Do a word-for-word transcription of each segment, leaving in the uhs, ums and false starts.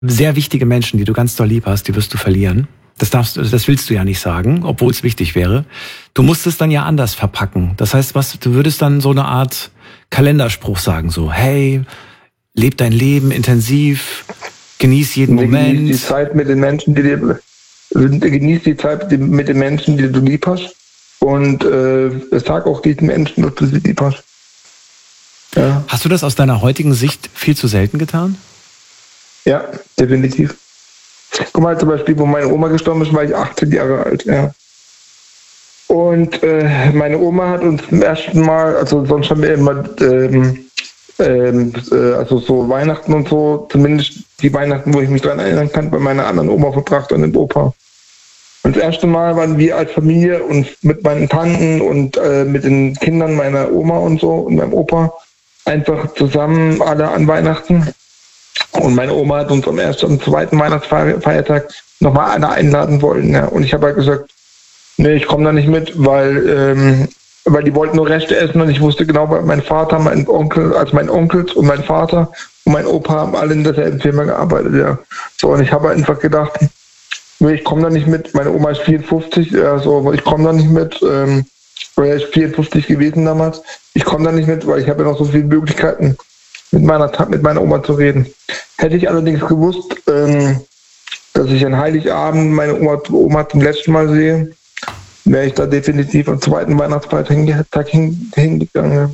sehr wichtige Menschen, die du ganz doll lieb hast, die wirst du verlieren. Das darfst, das willst du ja nicht sagen, obwohl es wichtig wäre. Du musst es dann ja anders verpacken. Das heißt, was, du würdest dann so eine Art Kalenderspruch sagen, so, hey, leb dein Leben intensiv, genieß jeden genieß Moment. Genieß die Zeit mit den Menschen, die dir, genieß die Zeit mit den Menschen, die du lieb hast. Und äh, sag auch diesen Menschen, dass du sie lieb hast. Ja. Hast du das aus deiner heutigen Sicht viel zu selten getan? Ja, definitiv. Guck mal, zum Beispiel, wo meine Oma gestorben ist, war ich achtzehn Jahre alt. Ja. Und äh, meine Oma hat uns zum ersten Mal, also sonst haben wir immer, ähm, ähm, äh, also so Weihnachten und so, zumindest die Weihnachten, wo ich mich daran erinnern kann, bei meiner anderen Oma verbracht und dem Opa. Und das erste Mal waren wir als Familie und mit meinen Tanten und äh, mit den Kindern meiner Oma und so und meinem Opa einfach zusammen alle an Weihnachten. Und meine Oma hat uns am ersten und zweiten Weihnachtsfeiertag nochmal alle einladen wollen. Ja. Und ich habe halt gesagt, nee, ich komme da nicht mit, weil, ähm, weil die wollten nur Reste essen und ich wusste genau, weil mein Vater, mein Onkel, also mein Onkel und mein Vater und mein Opa haben alle in derselben Firma gearbeitet. Ja. So, und ich habe einfach gedacht, nee, ich komme da nicht mit. Meine Oma ist vierundfünfzig, ja, so, ich komme da nicht mit. Ähm, er ist vierundfünfzig gewesen damals. Ich komme da nicht mit, weil ich habe ja noch so viele Möglichkeiten, mit meiner mit meiner Oma zu reden. Hätte ich allerdings gewusst, ähm, dass ich an Heiligabend meine Oma, Oma zum letzten Mal sehe, wäre ich da definitiv am zweiten Weihnachtsfeiertag hin, hingegangen.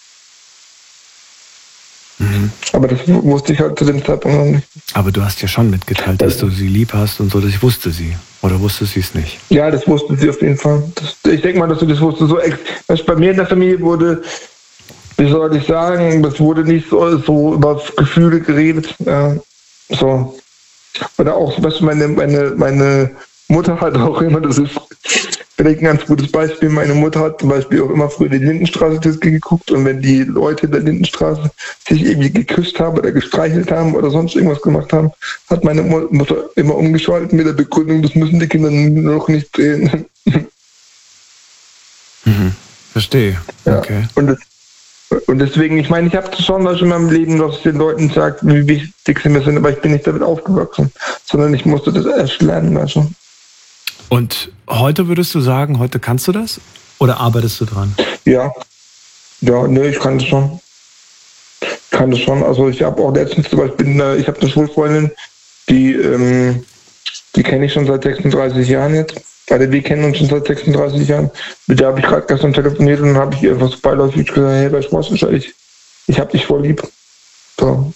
Mhm. Aber das wusste ich halt zu dem Zeitpunkt noch nicht. Aber du hast ja schon mitgeteilt, dass du sie lieb hast und so, das wusste sie. Oder wusste sie es nicht? Ja, das wusste sie auf jeden Fall. Das, ich denke mal, dass sie das wusste. So, was bei mir in der Familie wurde, wie soll ich sagen, das wurde nicht so, so über Gefühle geredet. Ja, so. Oder auch, was meine, meine, meine Mutter hat auch immer, das ist vielleicht ein ganz gutes Beispiel, meine Mutter hat zum Beispiel auch immer früher die Lindenstraße geguckt und wenn die Leute in der Lindenstraße sich irgendwie geküsst haben oder gestreichelt haben oder sonst irgendwas gemacht haben, hat meine Mutter immer umgeschaltet mit der Begründung, das müssen die Kinder noch nicht sehen. Mhm. Verstehe. Ja. Okay. Und das Und deswegen, ich meine, ich habe schon was in meinem Leben, dass ich den Leuten sage, wie wichtig sie mir sind, aber ich bin nicht damit aufgewachsen, sondern ich musste das erst lernen. Also. Und heute würdest du sagen, heute kannst du das? Oder arbeitest du dran? Ja, ja, nee, ich kann das schon. Ich kann das schon. Also ich habe auch letztens zum Beispiel, ich habe eine Schulfreundin, die, ähm, die kenne ich schon seit sechsunddreißig Jahren jetzt. Also wir kennen uns schon seit sechsunddreißig Jahren. Mit der habe ich gerade gestern telefoniert und dann habe ich ihr einfach so beiläufig gesagt, hey, weißt du was, ich, ich habe dich voll lieb. So.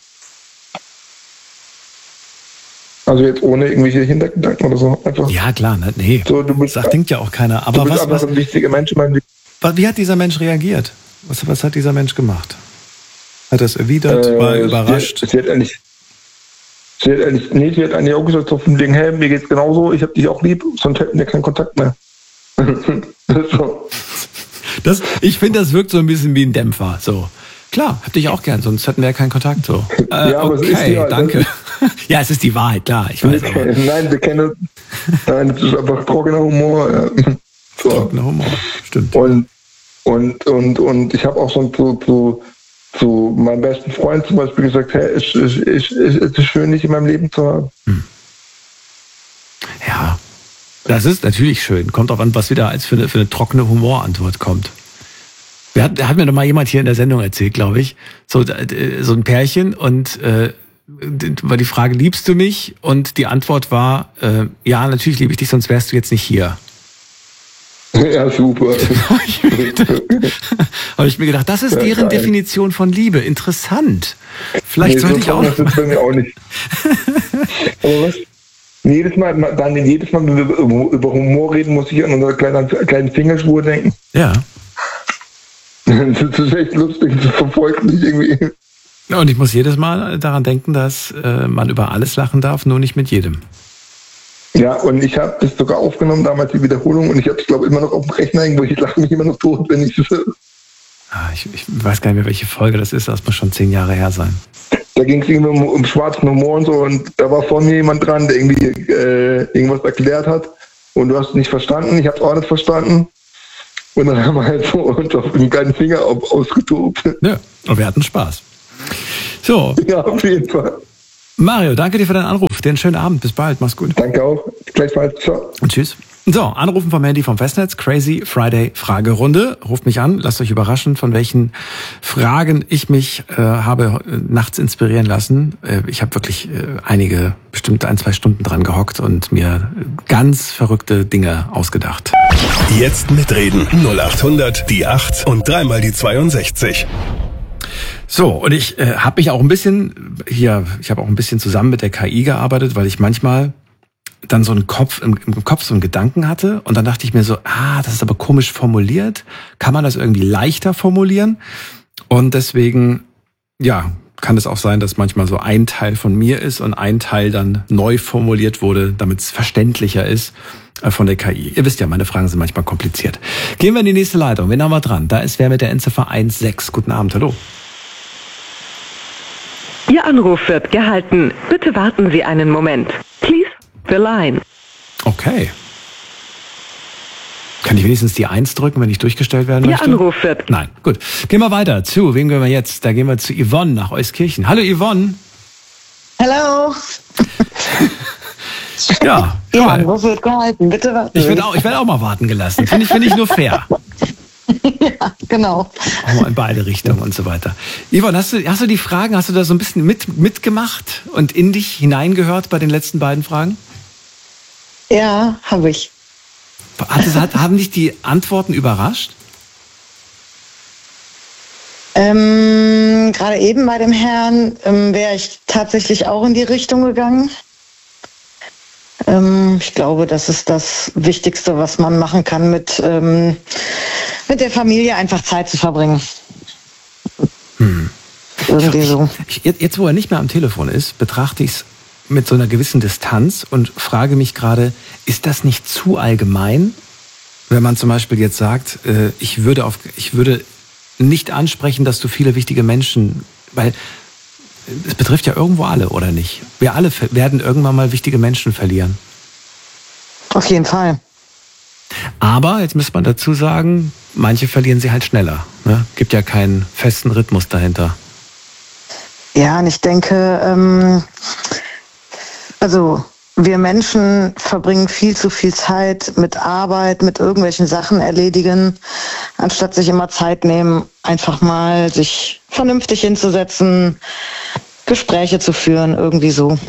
Also jetzt ohne irgendwelche Hintergedanken oder so. Einfach. Ja, klar, ne? Nee. So, du bist, das denkt ja auch keiner. Aber du bist was, einfach was, ein wichtiger Mensch in meinem Leben. Wie hat dieser Mensch reagiert? Was, was hat dieser Mensch gemacht? Hat er es erwidert? Äh, war er überrascht? Sie hat, sie hat eigentlich, sie hat eigentlich, nee, sie hat eigentlich auch gesagt, so von dem Ding, hey, mir geht's genauso, ich hab dich auch lieb, sonst hätten wir keinen Kontakt mehr. so. Das, ich finde, das wirkt so ein bisschen wie ein Dämpfer. So. Klar, hab dich auch gern, sonst hätten wir ja keinen Kontakt. So. Äh, ja, aber okay, es ist die Wahrheit, danke. Ja, es ist die Wahrheit, klar. Ich weiß, aber. Nein, wir kennen nein, das ist einfach trockener Humor. Ja. So. Trockener Humor, stimmt. Und, und, und, und ich habe auch schon zu, zu, zu meinem besten Freund zum Beispiel gesagt, hey, es, es, es, es ist schön, dich in meinem Leben zu haben. Hm. Ja, das ist natürlich schön. Kommt auch an, was wieder als für eine, für eine trockene Humorantwort kommt. Wir hat, hat mir doch mal jemand hier in der Sendung erzählt, glaube ich, so, so ein Pärchen und äh, war die Frage, liebst du mich? Und die Antwort war, äh, ja, natürlich liebe ich dich, sonst wärst du jetzt nicht hier. Ja, super. Habe ich mir gedacht, das ist ja, deren geil. Definition von Liebe. Interessant. Vielleicht nee, sollte so ich auch. Das ist bei mir auch nicht. Aber was? Jedes Mal, dann jedes Mal, wenn wir über Humor reden, muss ich an unsere kleine, kleine Fingerspur denken. Ja. Das ist echt lustig, das verfolgt mich irgendwie. Ja, und ich muss jedes Mal daran denken, dass äh, man über alles lachen darf, nur nicht mit jedem. Ja, und ich habe das sogar aufgenommen, damals die Wiederholung, und ich habe es, glaube ich, immer noch auf dem Rechner irgendwo. Ich lache mich immer noch tot, wenn ich das... Ah, ich, ich weiß gar nicht mehr, welche Folge das ist, das muss schon zehn Jahre her sein. Da ging es irgendwie um, um schwarzen Humor und so, und da war vor mir jemand dran, der irgendwie äh, irgendwas erklärt hat, und du hast es nicht verstanden, ich habe es auch nicht verstanden. Und dann haben wir halt so uns auf den kleinen Finger auf, ausgetobt. Ja, und wir hatten Spaß. So. Ja, auf jeden Fall. Mario, danke dir für deinen Anruf. Dir einen schönen Abend. Bis bald. Mach's gut. Danke auch. Gleichfalls. Ciao. Und tschüss. So, anrufen vom Handy vom Festnetz. Crazy Friday Fragerunde. Ruft mich an. Lasst euch überraschen, von welchen Fragen ich mich äh, habe äh, nachts inspirieren lassen. Äh, ich habe wirklich äh, einige, bestimmt ein, zwei Stunden dran gehockt und mir ganz verrückte Dinge ausgedacht. Jetzt mitreden. null acht hundert, die acht und dreimal die zweiundsechzig. So, und ich äh, habe mich auch ein bisschen hier, ich habe auch ein bisschen zusammen mit der K I gearbeitet, weil ich manchmal dann so einen Kopf im, im Kopf so einen Gedanken hatte und dann dachte ich mir so, ah, das ist aber komisch formuliert. Kann man das irgendwie leichter formulieren? Und deswegen, ja, kann es auch sein, dass manchmal so ein Teil von mir ist und ein Teil dann neu formuliert wurde, damit es verständlicher ist äh, von der K I. Ihr wisst ja, meine Fragen sind manchmal kompliziert. Gehen wir in die nächste Leitung. Wen haben wir dran? Da ist wer mit der Endziffer eins sechs. Guten Abend, hallo. Ihr Anruf wird gehalten. Bitte warten Sie einen Moment. Please the line. Okay. Kann ich wenigstens die eins drücken, wenn ich durchgestellt werden Ihr möchte? Anruf wird... Nein, gut. Gehen wir weiter. Zu, wen gehen wir jetzt? Da gehen wir zu Yvonne nach Euskirchen. Hallo Yvonne. Hallo. Ja, Ihr cool. Anruf wird gehalten. Bitte warten. Ich werde auch, ich werde auch mal warten gelassen. Finde ich, finde ich nur fair. Ja, genau. Auch mal in beide Richtungen und so weiter. Yvonne, hast du, hast du die Fragen, hast du da so ein bisschen mit, mitgemacht und in dich hineingehört bei den letzten beiden Fragen? Ja, habe ich. Hat es, hat, haben dich die Antworten überrascht? Ähm, gerade eben bei dem Herrn ähm, wäre ich tatsächlich auch in die Richtung gegangen. Ähm, ich glaube, das ist das Wichtigste, was man machen kann, mit, ähm, mit der Familie einfach Zeit zu verbringen. Hm. Irgendwie so. Ich, jetzt, wo er nicht mehr am Telefon ist, betrachte ich es mit so einer gewissen Distanz und frage mich gerade, ist das nicht zu allgemein, wenn man zum Beispiel jetzt sagt, äh, ich würde auf, ich würde nicht ansprechen, dass du viele wichtige Menschen, weil es betrifft ja irgendwo alle, oder nicht? Wir alle werden irgendwann mal wichtige Menschen verlieren. Auf jeden Fall. Aber, jetzt muss man dazu sagen, manche verlieren sie halt schneller. Ne? Gibt ja keinen festen Rhythmus dahinter. Ja, und ich denke, ähm, also wir Menschen verbringen viel zu viel Zeit mit Arbeit, mit irgendwelchen Sachen erledigen, anstatt sich immer Zeit nehmen, einfach mal sich vernünftig hinzusetzen, Gespräche zu führen, irgendwie so.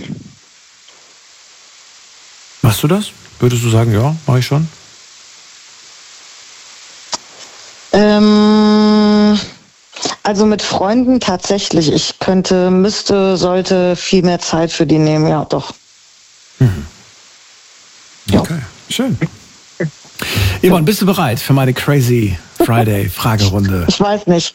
Machst du das? Würdest du sagen, ja, mache ich schon? Ähm, also mit Freunden tatsächlich. Ich könnte, müsste, sollte viel mehr Zeit für die nehmen, ja doch. Mhm. Okay, schön. Yvonne, bist du bereit für meine Crazy Friday Fragerunde? Ich weiß nicht.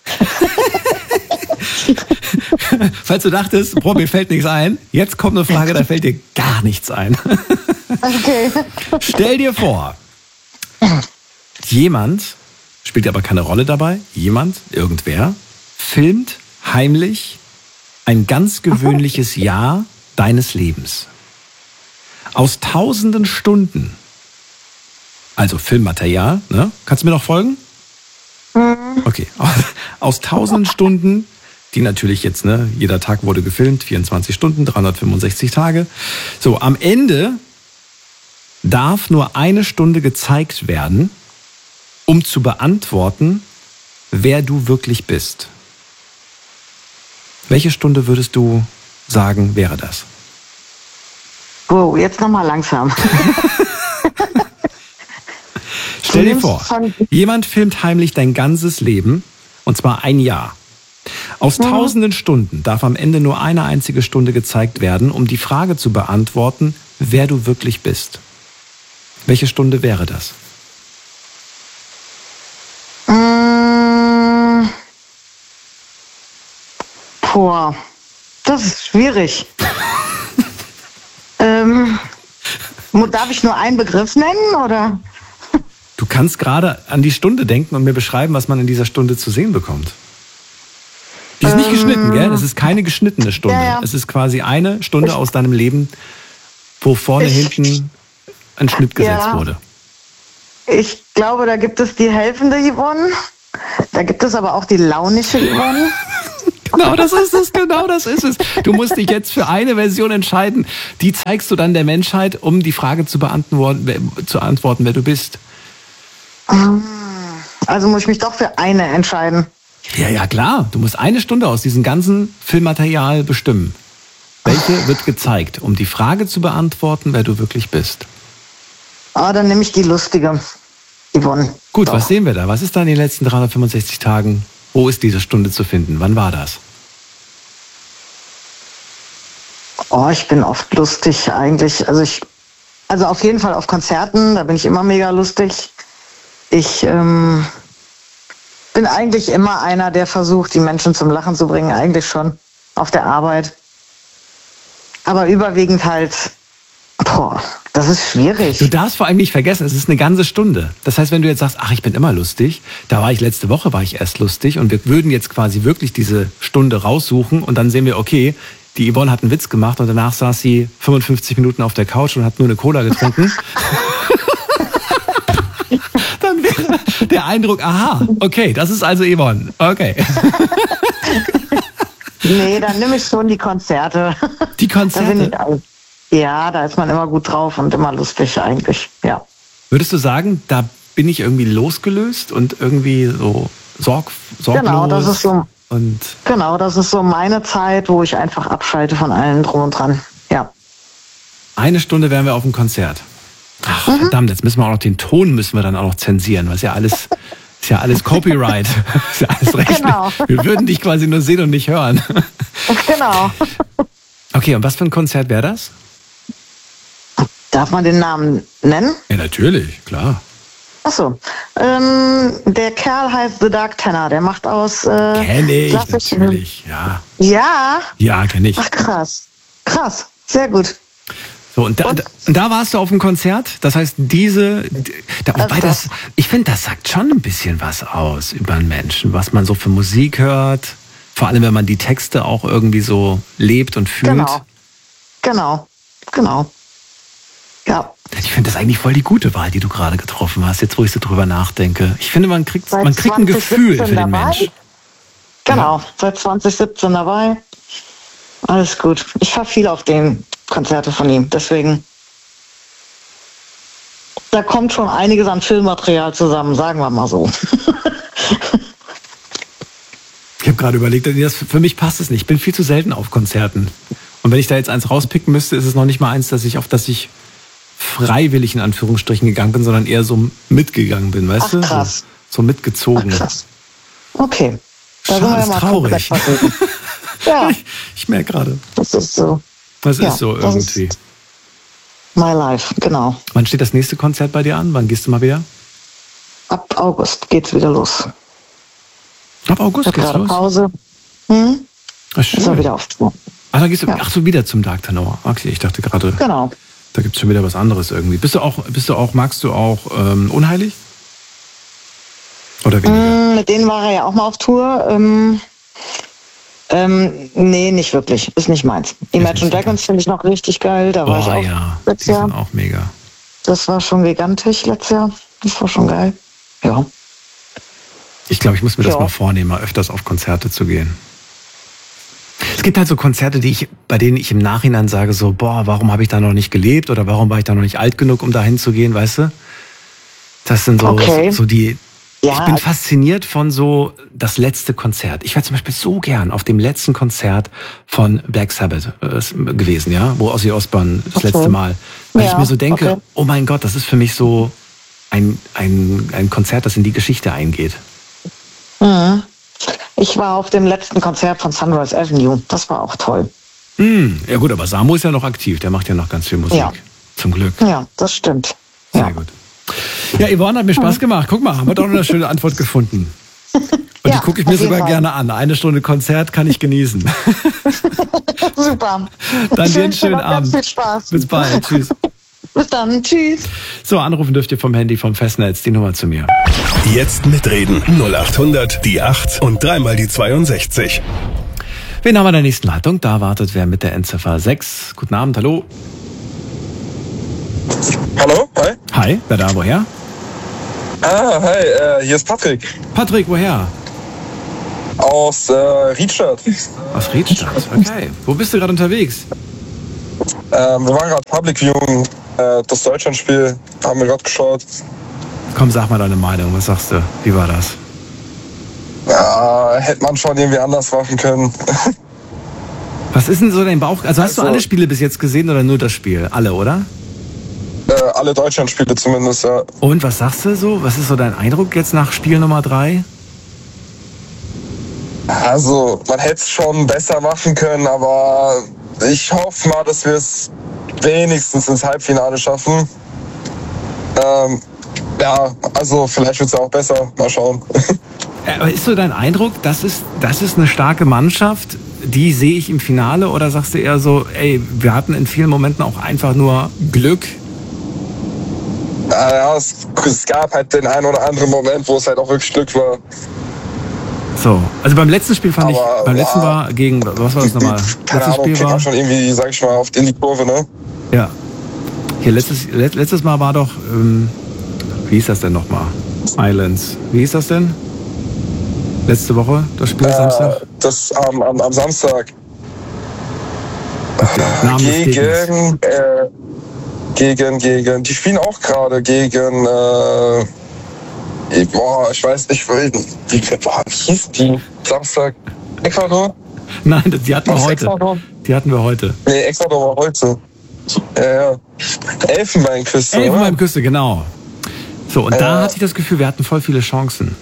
Falls du dachtest, boah, mir fällt nichts ein, jetzt kommt eine Frage, da fällt dir gar nichts ein. Okay. Stell dir vor, jemand, spielt aber keine Rolle dabei, jemand, irgendwer, filmt heimlich ein ganz gewöhnliches Jahr deines Lebens. Aus tausenden Stunden, also Filmmaterial, ne? Kannst du mir noch folgen? Okay, aus, aus tausenden Stunden, die natürlich jetzt, ne, jeder Tag wurde gefilmt, vierundzwanzig Stunden, dreihundertfünfundsechzig Tage. So, am Ende darf nur eine Stunde gezeigt werden, um zu beantworten, wer du wirklich bist. Welche Stunde würdest du sagen, wäre das? Wow, jetzt nochmal langsam. Stell dir vor, jemand filmt heimlich dein ganzes Leben, und zwar ein Jahr. Aus tausenden Stunden darf am Ende nur eine einzige Stunde gezeigt werden, um die Frage zu beantworten, wer du wirklich bist. Welche Stunde wäre das? Mmh. Boah, das ist schwierig. ähm, darf ich nur einen Begriff nennen, oder? Du kannst gerade an die Stunde denken und mir beschreiben, was man in dieser Stunde zu sehen bekommt. Die ist nicht ähm, geschnitten, gell? Es ist keine geschnittene Stunde. Ja, ja. Es ist quasi eine Stunde ich, aus deinem Leben, wo vorne, ich, hinten ein Schnitt gesetzt ja, wurde. Ich glaube, da gibt es die helfende Yvonne. Da gibt es aber auch die launische Yvonne. Genau, das ist es, genau das ist es. Du musst dich jetzt für eine Version entscheiden. Die zeigst du dann der Menschheit, um die Frage zu beantworten, zu antworten, wer du bist. Also muss ich mich doch für eine entscheiden. Ja, ja, klar. Du musst eine Stunde aus diesem ganzen Filmmaterial bestimmen. Welche wird gezeigt, um die Frage zu beantworten, wer du wirklich bist? Ah, dann nehme ich die lustige, Yvonne. Gut, Doch. Was sehen wir da? Was ist da in den letzten dreihundertfünfundsechzig Tagen? Wo ist diese Stunde zu finden? Wann war das? Oh, ich bin oft lustig eigentlich. Also ich, also auf jeden Fall auf Konzerten, da bin ich immer mega lustig. Ich ähm, bin eigentlich immer einer, der versucht, die Menschen zum Lachen zu bringen, eigentlich schon auf der Arbeit. Aber überwiegend halt, boah, das ist schwierig. Du darfst vor allem nicht vergessen, es ist eine ganze Stunde. Das heißt, wenn du jetzt sagst, ach, ich bin immer lustig, da war ich letzte Woche, war ich erst lustig und wir würden jetzt quasi wirklich diese Stunde raussuchen und dann sehen wir, okay, die Yvonne hat einen Witz gemacht und danach saß sie fünfundfünfzig Minuten auf der Couch und hat nur eine Cola getrunken. Dann wäre der Eindruck, aha, okay, das ist also Yvonne. Okay. Nee, dann nehme ich schon die Konzerte. Die Da bin Konzerte. ich auch. Ja, da ist man immer gut drauf und immer lustig eigentlich, ja. Würdest du sagen, da bin ich irgendwie losgelöst und irgendwie so sorg, sorglos? Genau, das ist so. Und Genau, das ist so meine Zeit, wo ich einfach abschalte von allem drum und dran. Ja. eine Stunde wären wir auf dem Konzert. Ach, Mhm. verdammt, jetzt müssen wir auch noch den Ton müssen wir dann auch noch zensieren, was ja alles ist ja alles Copyright. Ist ja alles rechtlich. Genau. Wir würden dich quasi nur sehen und nicht hören. Genau. Okay, und was für ein Konzert wäre das? Darf man den Namen nennen? Ja, natürlich, klar. Achso. Ähm, der Kerl heißt The Dark Tenor. Der macht aus äh, Kenn ich, klassischen- natürlich. Ja, Ja. ja, kenn ich. Ach krass. Krass. Sehr gut. So, und da, Und? da, und da warst du auf dem Konzert. Das heißt, diese, da, wobei Also- das, ich finde, das sagt schon ein bisschen was aus über einen Menschen, was man so für Musik hört. Vor allem, wenn man die Texte auch irgendwie so lebt und fühlt. Genau. Genau. Genau. Ja. Ich finde das eigentlich voll die gute Wahl, die du gerade getroffen hast, jetzt wo ich so drüber nachdenke. Ich finde, man kriegt, Seit man kriegt ein Gefühl für den dabei. Mensch. Genau. Seit zwanzig siebzehn dabei. Alles gut. Ich fahre viel auf den Konzerte von ihm. Deswegen. Da kommt schon einiges an Filmmaterial zusammen, sagen wir mal so. Ich habe gerade überlegt, das, für mich passt es nicht. Ich bin viel zu selten auf Konzerten. Und wenn ich da jetzt eins rauspicken müsste, ist es noch nicht mal eins, dass ich auf das ich freiwillig in Anführungsstrichen gegangen bin, sondern eher so mitgegangen bin, weißt Ach, du? krass. So, so mitgezogen. Ach, krass. Okay. Da Schade, sind wir ist mal traurig. komplett vertreten. Ja, Ich, ich merke gerade, das ist so. das Ja, ist so das ist- irgendwie. My life, genau. Wann steht das nächste Konzert bei dir an? Wann gehst du mal wieder? Ab August geht's wieder los. Ab August Ich hab geht's gerade los. Pause. Hm? Ach, Ist er schön. wieder auf Tour. Ach, da gehst du, Ja. ach so, wieder zum Dark Tenor. Okay, ich dachte gerade, Genau. da gibt's schon wieder was anderes irgendwie. Bist du auch, bist du auch, magst du auch ähm, unheilig? Oder weniger? Mm, mit denen war er ja auch mal auf Tour. Ähm, ähm, nee, nicht wirklich. Ist nicht meins. Imagine nicht Dragons finde ich noch richtig geil. Da war ich Oh auch ja, die letztes Jahr. sind auch mega. Das war schon gigantisch letztes Jahr. Das war schon geil. Ja. Ich glaube, ich muss mir das Ja. mal vornehmen, mal öfters auf Konzerte zu gehen. Es gibt halt so Konzerte, die ich, bei denen ich im Nachhinein sage so, boah, warum habe ich da noch nicht gelebt oder warum war ich da noch nicht alt genug, um da hinzugehen, weißt du? Das sind so, Okay. so die. Ja, ich bin also- fasziniert von so das letzte Konzert. Ich wäre zum Beispiel so gern auf dem letzten Konzert von Black Sabbath äh, gewesen, ja, wo Ozzy Osbourne das Okay. letzte Mal. Weil ich Ja, mir so denke, okay. oh mein Gott, das ist für mich so ein, ein, ein Konzert, das in die Geschichte eingeht. Mhm. Ich war auf dem letzten Konzert von Sunrise Avenue. Das war auch toll. Hm, ja gut, aber Samu ist ja noch aktiv, der macht ja noch ganz viel Musik. Ja. Zum Glück. Ja, das stimmt. Sehr Ja. gut. Ja, Yvonne, hat mir Spaß gemacht. Guck mal, haben wir doch eine schöne Antwort gefunden. Und Ja, die gucke ich mir auf jeden sogar Fall. gerne an. Eine Stunde Konzert kann ich genießen. Super. Dann Ich dir einen wünsche dir schönen noch ganz Abend. viel Spaß. Bis bald. Tschüss. Bis dann. Tschüss. So, anrufen dürft ihr vom Handy vom Festnetz. Die Nummer zu mir. Jetzt mitreden. null acht hundert, die acht und dreimal die zweiundsechzig. Wen haben wir in der nächsten Leitung? Da wartet wer mit der Endziffer sechs. Guten Abend, hallo. Hallo, hi. Hi, wer da, woher? Ah, hi, äh, hier ist Patrick. Patrick, woher? Aus äh, Riedstadt. Aus Riedstadt, okay. Wo bist du gerade unterwegs? Ähm, wir waren gerade Public Viewing, äh, das Deutschlandspiel, haben wir gerade geschaut. Komm, sag mal deine Meinung, was sagst du? Wie war das? Ja, hätte man schon irgendwie anders machen können. Was ist denn so dein Bauch? Also hast Also, du alle Spiele bis jetzt gesehen oder nur das Spiel? Alle, oder? Äh, alle Deutschlandspiele zumindest, ja. Und was sagst du so? Was ist so dein Eindruck jetzt nach Spiel Nummer drei? Also, man hätte es schon besser machen können, aber ich hoffe mal, dass wir es wenigstens ins Halbfinale schaffen. Ähm, ja, also vielleicht wird es auch besser. Mal schauen. Aber ist so dein Eindruck, das ist, das ist eine starke Mannschaft, die sehe ich im Finale? Oder sagst du eher so, ey, wir hatten in vielen Momenten auch einfach nur Glück? Ja, es, es gab halt den einen oder anderen Moment, wo es halt auch wirklich Glück war. So, also beim letzten Spiel fand Aber, ich, beim letzten ja, war gegen, was war das nochmal? Keine Letztes Ahnung, Spiel kriegt war, man schon irgendwie, sag ich mal, auf in die Kurve, ne? ja. Hier, letztes, let, letztes Mal war doch, ähm, wie hieß das denn nochmal? Islands. Wie hieß das denn? Letzte Woche, das Spiel Äh, Samstag? das am, am, am Samstag. Namen des Gegners. Gegen, äh, gegen, gegen, die spielen auch gerade gegen, äh, boah, ich weiß nicht, wie, boah, wie hieß die? Samstag? Ecuador? Nein, die hatten wir Was, heute. Ecuador? Die hatten wir heute. Nee, Ecuador war heute. Ja, ja. Elfenbeinküste, oder? Elfenbeinküste, genau. So, und da Äh. hatte ich das Gefühl, wir hatten voll viele Chancen.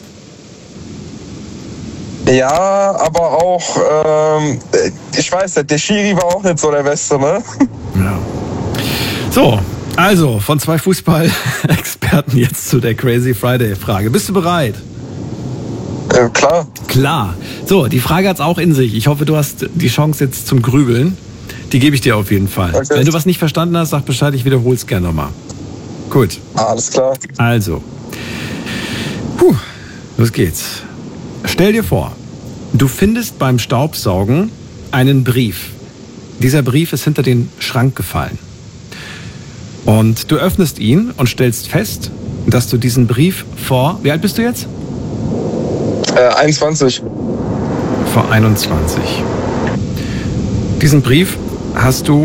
Ja, aber auch, ähm, ich weiß nicht, der Schiri war auch nicht so der Beste, ne? Ja. So, also von zwei Fußball-Experten jetzt zu der Crazy Friday-Frage. Bist du bereit? Äh, klar. Klar. So, die Frage hat's auch in sich. Ich hoffe, du hast die Chance jetzt zum Grübeln. Die gebe ich dir auf jeden Fall. Okay. Wenn du was nicht verstanden hast, sag Bescheid, ich wiederhole es gerne nochmal. Gut. Alles klar. Also. Puh, los geht's. Stell dir vor, du findest beim Staubsaugen einen Brief. Dieser Brief ist hinter den Schrank gefallen. Und du öffnest ihn und stellst fest, dass du diesen Brief vor... Wie alt bist du jetzt? Äh, einundzwanzig. Vor einundzwanzig. Diesen Brief hast du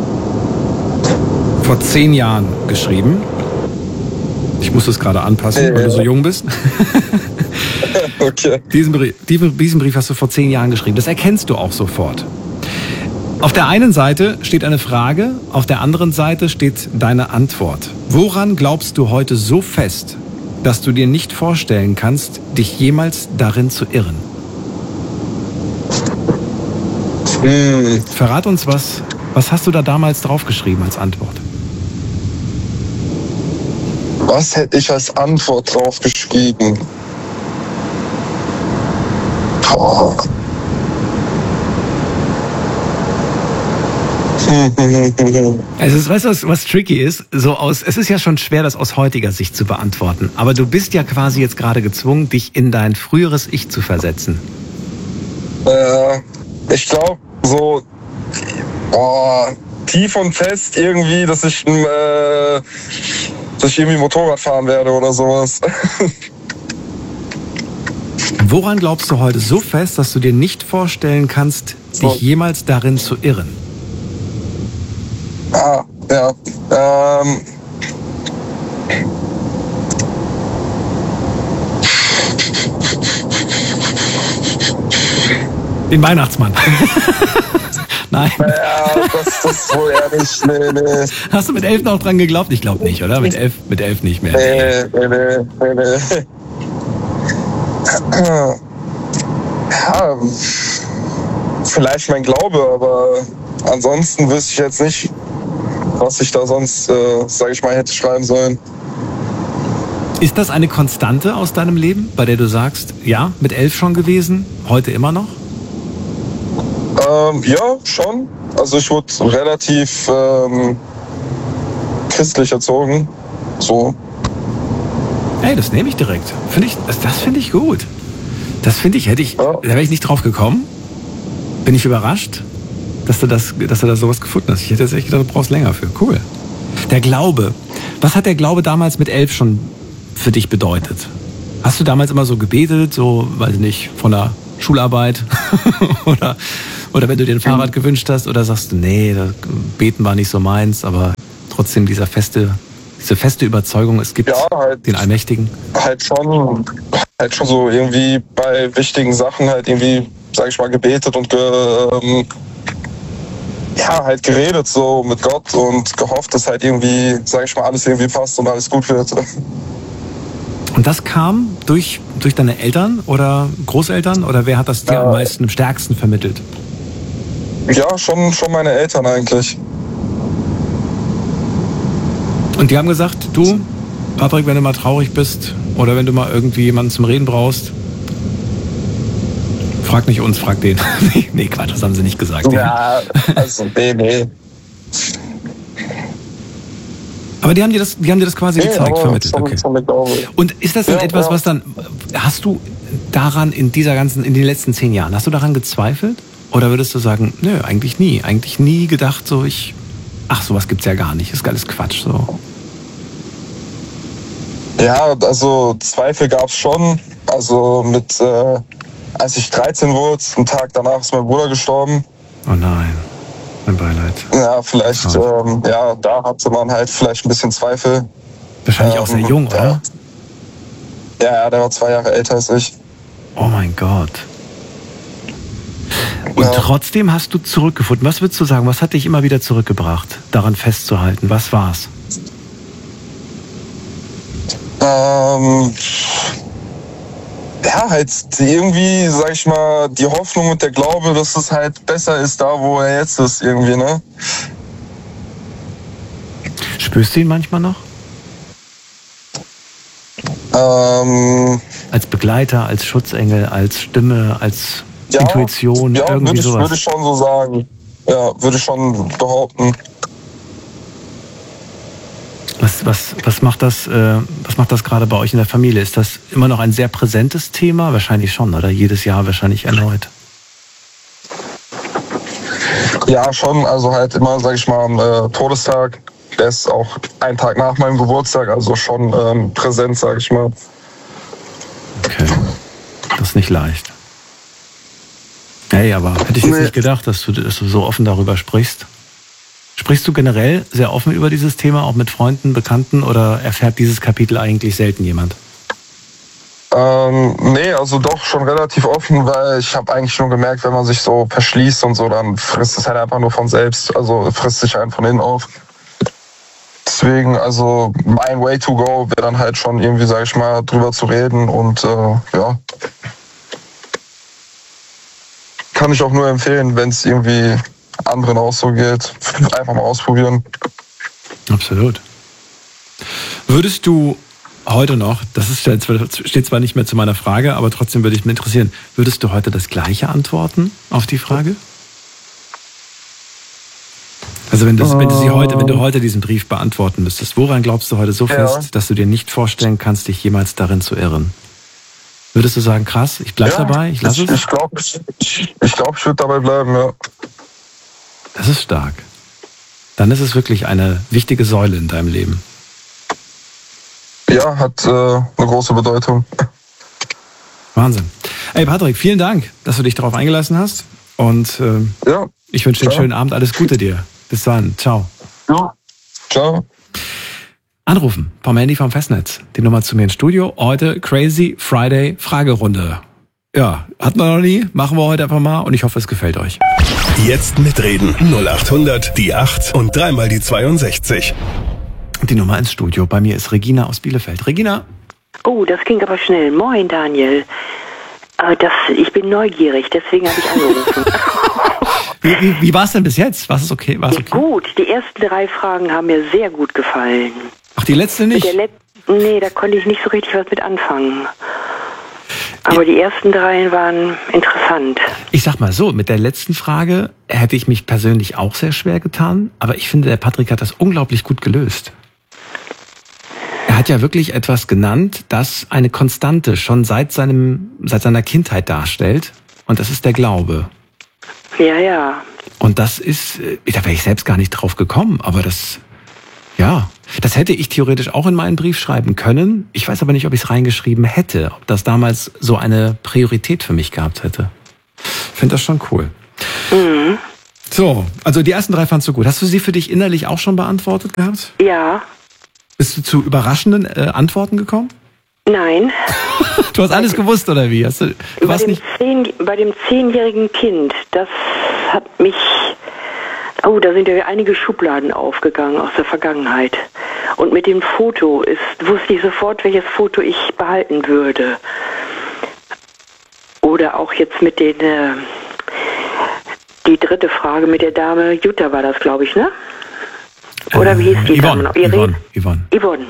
vor zehn Jahren geschrieben. Ich muss das gerade anpassen, weil du so jung bist. Okay. Diesen Brief, diesen Brief hast du vor zehn Jahren geschrieben. Das erkennst du auch sofort. Auf der einen Seite steht eine Frage, auf der anderen Seite steht deine Antwort. Woran glaubst du heute so fest, dass du dir nicht vorstellen kannst, dich jemals darin zu irren? Hm. Verrat uns was. Was hast du da damals draufgeschrieben als Antwort? Was hätte ich als Antwort drauf geschrieben? Boah. Es ist, weißt du, was, was tricky ist? So aus, es ist ja schon schwer, das aus heutiger Sicht zu beantworten. Aber du bist ja quasi jetzt gerade gezwungen, dich in dein früheres Ich zu versetzen. Äh, ich glaube, so boah, tief und fest irgendwie, dass ich, äh, dass ich irgendwie Motorrad fahren werde oder sowas. Woran glaubst du heute so fest, dass du dir nicht vorstellen kannst, So. dich jemals darin zu irren? Ah, ja. Ähm. Den Weihnachtsmann. Nein. Ja, das, das ist wohl eher nicht. Nee, nee. Hast du mit elf noch dran geglaubt? Ich glaube nicht, oder? Mit elf, mit elf nicht mehr. Nee, nee, nee, nee, nee. Ja, vielleicht mein Glaube, aber ansonsten wüsste ich jetzt nicht, was ich da sonst, äh, sage ich mal, hätte schreiben sollen. Ist das eine Konstante aus deinem Leben, bei der du sagst, ja, mit elf schon gewesen, heute immer noch? Ähm, ja, schon. Also ich wurde relativ ähm, christlich erzogen. So. Ey, das nehme ich direkt. Finde ich, das, das finde ich gut. Das finde ich, hätte ich, Ja. da wäre ich nicht drauf gekommen. Bin ich überrascht, dass du das, dass du da sowas gefunden hast. Ich hätte jetzt echt gedacht, du brauchst länger für. Cool. Der Glaube. Was hat der Glaube damals mit elf schon für dich bedeutet? Hast du damals immer so gebetet, so, weiß ich nicht, von der Schularbeit oder, oder wenn du dir ein Fahrrad gewünscht hast oder sagst du, nee, beten war nicht so meins, aber trotzdem dieser feste, diese feste Überzeugung, es gibt ja, halt, den Allmächtigen? Halt schon, halt schon so irgendwie bei wichtigen Sachen halt irgendwie, sag ich mal, gebetet und ge, ähm, ja, halt geredet so mit Gott und gehofft, dass halt irgendwie, sag ich mal, alles irgendwie passt und alles gut wird. Und das kam durch, durch deine Eltern oder Großeltern oder wer hat das dir ja am meisten, am stärksten vermittelt? Ja, schon, schon meine Eltern eigentlich. Und die haben gesagt, du, Patrick, wenn du mal traurig bist oder wenn du mal irgendwie jemanden zum Reden brauchst, frag nicht uns, frag den. Nee, Quatsch, das haben sie nicht gesagt. Ja, also nee, nee. Aber die haben dir das, die haben dir das quasi nee, gezeigt, vermittelt. Schon, okay. schon Und ist das denn ja, etwas, ja. was dann, hast du daran in dieser ganzen, in den letzten zehn Jahren, hast du daran gezweifelt? Oder würdest du sagen, nö, eigentlich nie, eigentlich nie gedacht, so ich, ach, sowas gibt's ja gar nicht, ist alles Quatsch, so. Ja, also Zweifel gab's schon, also mit, äh, als ich dreizehn wurde, einen Tag danach ist mein Bruder gestorben. Oh nein, mein Beileid. Ja, vielleicht, ähm, ja, da hatte man halt vielleicht ein bisschen Zweifel. Wahrscheinlich ähm, auch sehr jung, ja. oder? Ja, ja, der war zwei Jahre älter als ich. Oh mein Gott. Und ja. Trotzdem hast du zurückgefunden. Was würdest du sagen, was hat dich immer wieder zurückgebracht, daran festzuhalten? Was war's? Ähm... Ja, halt irgendwie, sag ich mal, die Hoffnung und der Glaube, dass es halt besser ist da, wo er jetzt ist, irgendwie, ne? Spürst du ihn manchmal noch? Ähm, als Begleiter, als Schutzengel, als Stimme, als ja, Intuition, ja, irgendwie würde ich, sowas? würde ich schon so sagen. Ja, würde ich schon behaupten. Was, was, was macht das, äh, was macht das gerade bei euch in der Familie? Ist das immer noch ein sehr präsentes Thema? Wahrscheinlich schon, oder? Jedes Jahr wahrscheinlich erneut. Ja, schon. Also halt immer, sag ich mal, am äh, Todestag. Der ist auch ein Tag nach meinem Geburtstag, also schon ähm, präsent, sag ich mal. Okay. Das ist nicht leicht. Hey, aber hätte ich jetzt nee. nicht gedacht, dass du, dass du so offen darüber sprichst. Sprichst du generell sehr offen über dieses Thema, auch mit Freunden, Bekannten, oder erfährt dieses Kapitel eigentlich selten jemand? Ähm, nee, also doch schon relativ offen, weil ich habe eigentlich nur gemerkt, wenn man sich so verschließt und so, dann frisst es halt einfach nur von selbst, also frisst sich einen von innen auf. Deswegen, also mein Way to go wäre dann halt schon irgendwie, sag ich mal, drüber zu reden und äh, ja. Kann ich auch nur empfehlen, wenn es irgendwie anderen auch so geht. Einfach mal ausprobieren. Absolut. Würdest du heute noch, das ist jetzt, steht zwar nicht mehr zu meiner Frage, aber trotzdem würde ich mich interessieren, würdest du heute das Gleiche antworten auf die Frage? Also wenn, das, wenn du sie heute, wenn du heute diesen Brief beantworten müsstest, woran glaubst du heute so fest, ja. dass du dir nicht vorstellen kannst, dich jemals darin zu irren? Würdest du sagen, krass, ich bleib ja, dabei, ich lasse es? Ich glaube, ich, ich, glaub, ich würde dabei bleiben, ja. Das ist stark. Dann ist es wirklich eine wichtige Säule in deinem Leben. Ja, hat äh, eine große Bedeutung. Wahnsinn. Ey Patrick, vielen Dank, dass du dich darauf eingelassen hast. Und äh, ja, ich wünsche dir einen schönen Abend. Alles Gute dir. Bis dann. Ciao. Ja. Ciao. Anrufen vom Handy vom Festnetz. Die Nummer zu mir ins Studio. Heute Crazy Friday Fragerunde. Ja, hatten wir noch nie. Machen wir heute einfach mal und ich hoffe, es gefällt euch. Jetzt mitreden. null acht hundert, die acht und dreimal die zweiundsechzig. Die Nummer ins Studio. Bei mir ist Regina aus Bielefeld. Regina. Oh, das ging aber schnell. Moin, Daniel. Aber das, ich bin neugierig, deswegen habe ich angerufen. wie wie, wie war es denn bis jetzt? War es okay? War's okay? Ja, gut, die ersten drei Fragen haben mir sehr gut gefallen. Ach, die letzte nicht? Der Let- nee, da konnte ich nicht so richtig was mit anfangen. Aber die ersten drei waren interessant. Ich sag mal so, mit der letzten Frage hätte ich mich persönlich auch sehr schwer getan. Aber ich finde, der Patrick hat das unglaublich gut gelöst. Er hat ja wirklich etwas genannt, das eine Konstante schon seit seinem, seit seiner Kindheit darstellt. Und das ist der Glaube. Ja, ja. Und das ist, da wäre ich selbst gar nicht drauf gekommen. Aber das, ja. Das hätte ich theoretisch auch in meinen Brief schreiben können. Ich weiß aber nicht, ob ich es reingeschrieben hätte, ob das damals so eine Priorität für mich gehabt hätte. Ich finde das schon cool. Mhm. So, also die ersten drei fandst du gut. Hast du sie für dich innerlich auch schon beantwortet gehabt? Ja. Bist du zu überraschenden äh, Antworten gekommen? Nein. Du hast alles gewusst, oder wie? Hast du, du bei, warst dem nicht... zehn, bei dem zehnjährigen Kind, das hat mich... Oh, da sind ja einige Schubladen aufgegangen aus der Vergangenheit. Und mit dem Foto ist, wusste ich sofort, welches Foto ich behalten würde. Oder auch jetzt mit den... Äh, die dritte Frage mit der Dame, Jutta war das, glaube ich, ne? Oder äh, wie hieß die Yvonne, Dame noch? Yvonne, Yvonne. Yvonne.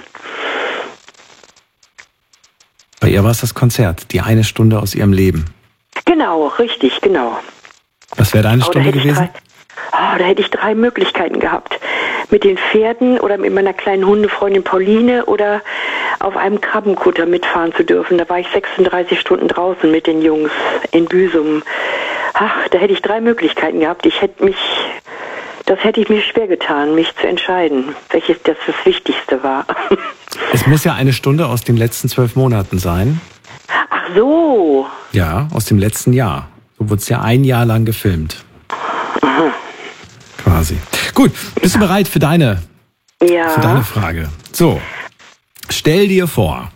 Bei ihr war es das Konzert, die eine Stunde aus ihrem Leben. Genau, richtig, genau. Was wäre deine Oh, Stunde gewesen? Drei, oh, da hätte ich drei Möglichkeiten gehabt. Mit den Pferden oder mit meiner kleinen Hundefreundin Pauline oder auf einem Krabbenkutter mitfahren zu dürfen. Da war ich sechsunddreißig Stunden draußen mit den Jungs in Büsum. Ach, da hätte ich drei Möglichkeiten gehabt. Ich hätte mich, das hätte ich mir schwer getan, mich zu entscheiden, welches das das Wichtigste war. Es muss ja eine Stunde aus den letzten zwölf Monaten sein. Ach so. Ja, aus dem letzten Jahr. So wurde es ja ein Jahr lang gefilmt. Aha. Quasi. Gut, bist ja. du bereit für deine, ja. für deine Frage? So, stell dir vor,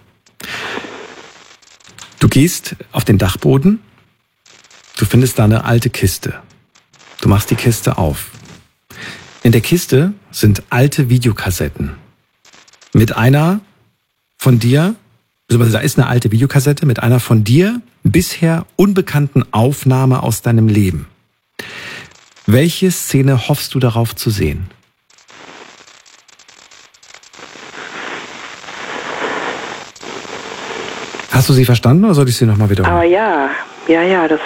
du gehst auf den Dachboden, du findest da eine alte Kiste. Du machst die Kiste auf. In der Kiste sind alte Videokassetten. Mit einer von dir, also da ist eine alte Videokassette mit einer von dir bisher unbekannten Aufnahme aus deinem Leben. Welche Szene hoffst du darauf zu sehen? Hast du sie verstanden oder soll ich sie nochmal wiederholen? Aber ja, ja, ja, das...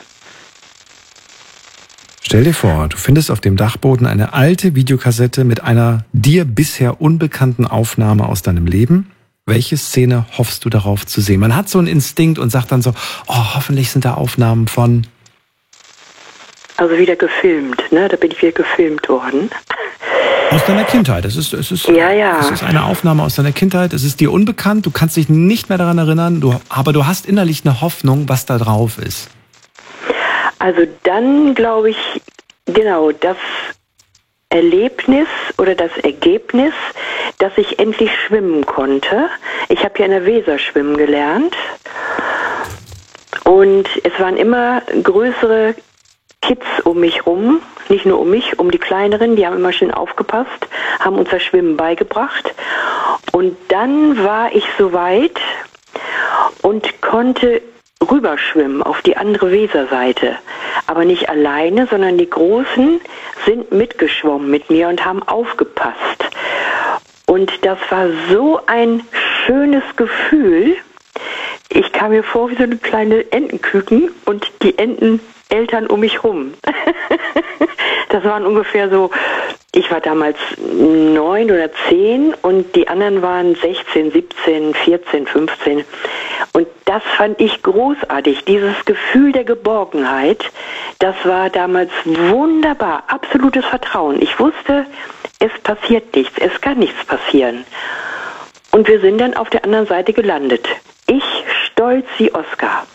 Stell dir vor, du findest auf dem Dachboden eine alte Videokassette mit einer dir bisher unbekannten Aufnahme aus deinem Leben. Welche Szene hoffst du darauf zu sehen? Man hat so einen Instinkt und sagt dann so, oh, hoffentlich sind da Aufnahmen von... Also wieder gefilmt, ne? Da bin ich wieder gefilmt worden. Aus deiner Kindheit. Es ist, es ist, ja, ja. Es ist eine Aufnahme aus deiner Kindheit. Es ist dir unbekannt. Du kannst dich nicht mehr daran erinnern. Du, aber du hast innerlich eine Hoffnung, was da drauf ist. Also dann glaube ich, genau, das Erlebnis oder das Ergebnis, dass ich endlich schwimmen konnte. Ich habe ja in der Weser schwimmen gelernt. Und es waren immer größere Kids um mich rum, nicht nur um mich, um die Kleineren, die haben immer schön aufgepasst, haben uns das Schwimmen beigebracht. Und dann war ich soweit und konnte rüberschwimmen auf die andere Weserseite. Aber nicht alleine, sondern die Großen sind mitgeschwommen mit mir und haben aufgepasst. Und das war so ein schönes Gefühl. Ich kam mir vor wie so eine kleine Entenküken und die Enten Eltern um mich rum. Das waren ungefähr so, ich war damals neun oder zehn und die anderen waren sechzehn, siebzehn, vierzehn, fünfzehn. Und das fand ich großartig. Dieses Gefühl der Geborgenheit, das war damals wunderbar. Absolutes Vertrauen. Ich wusste, es passiert nichts, es kann nichts passieren. Und wir sind dann auf der anderen Seite gelandet. Ich stolz wie Oskar.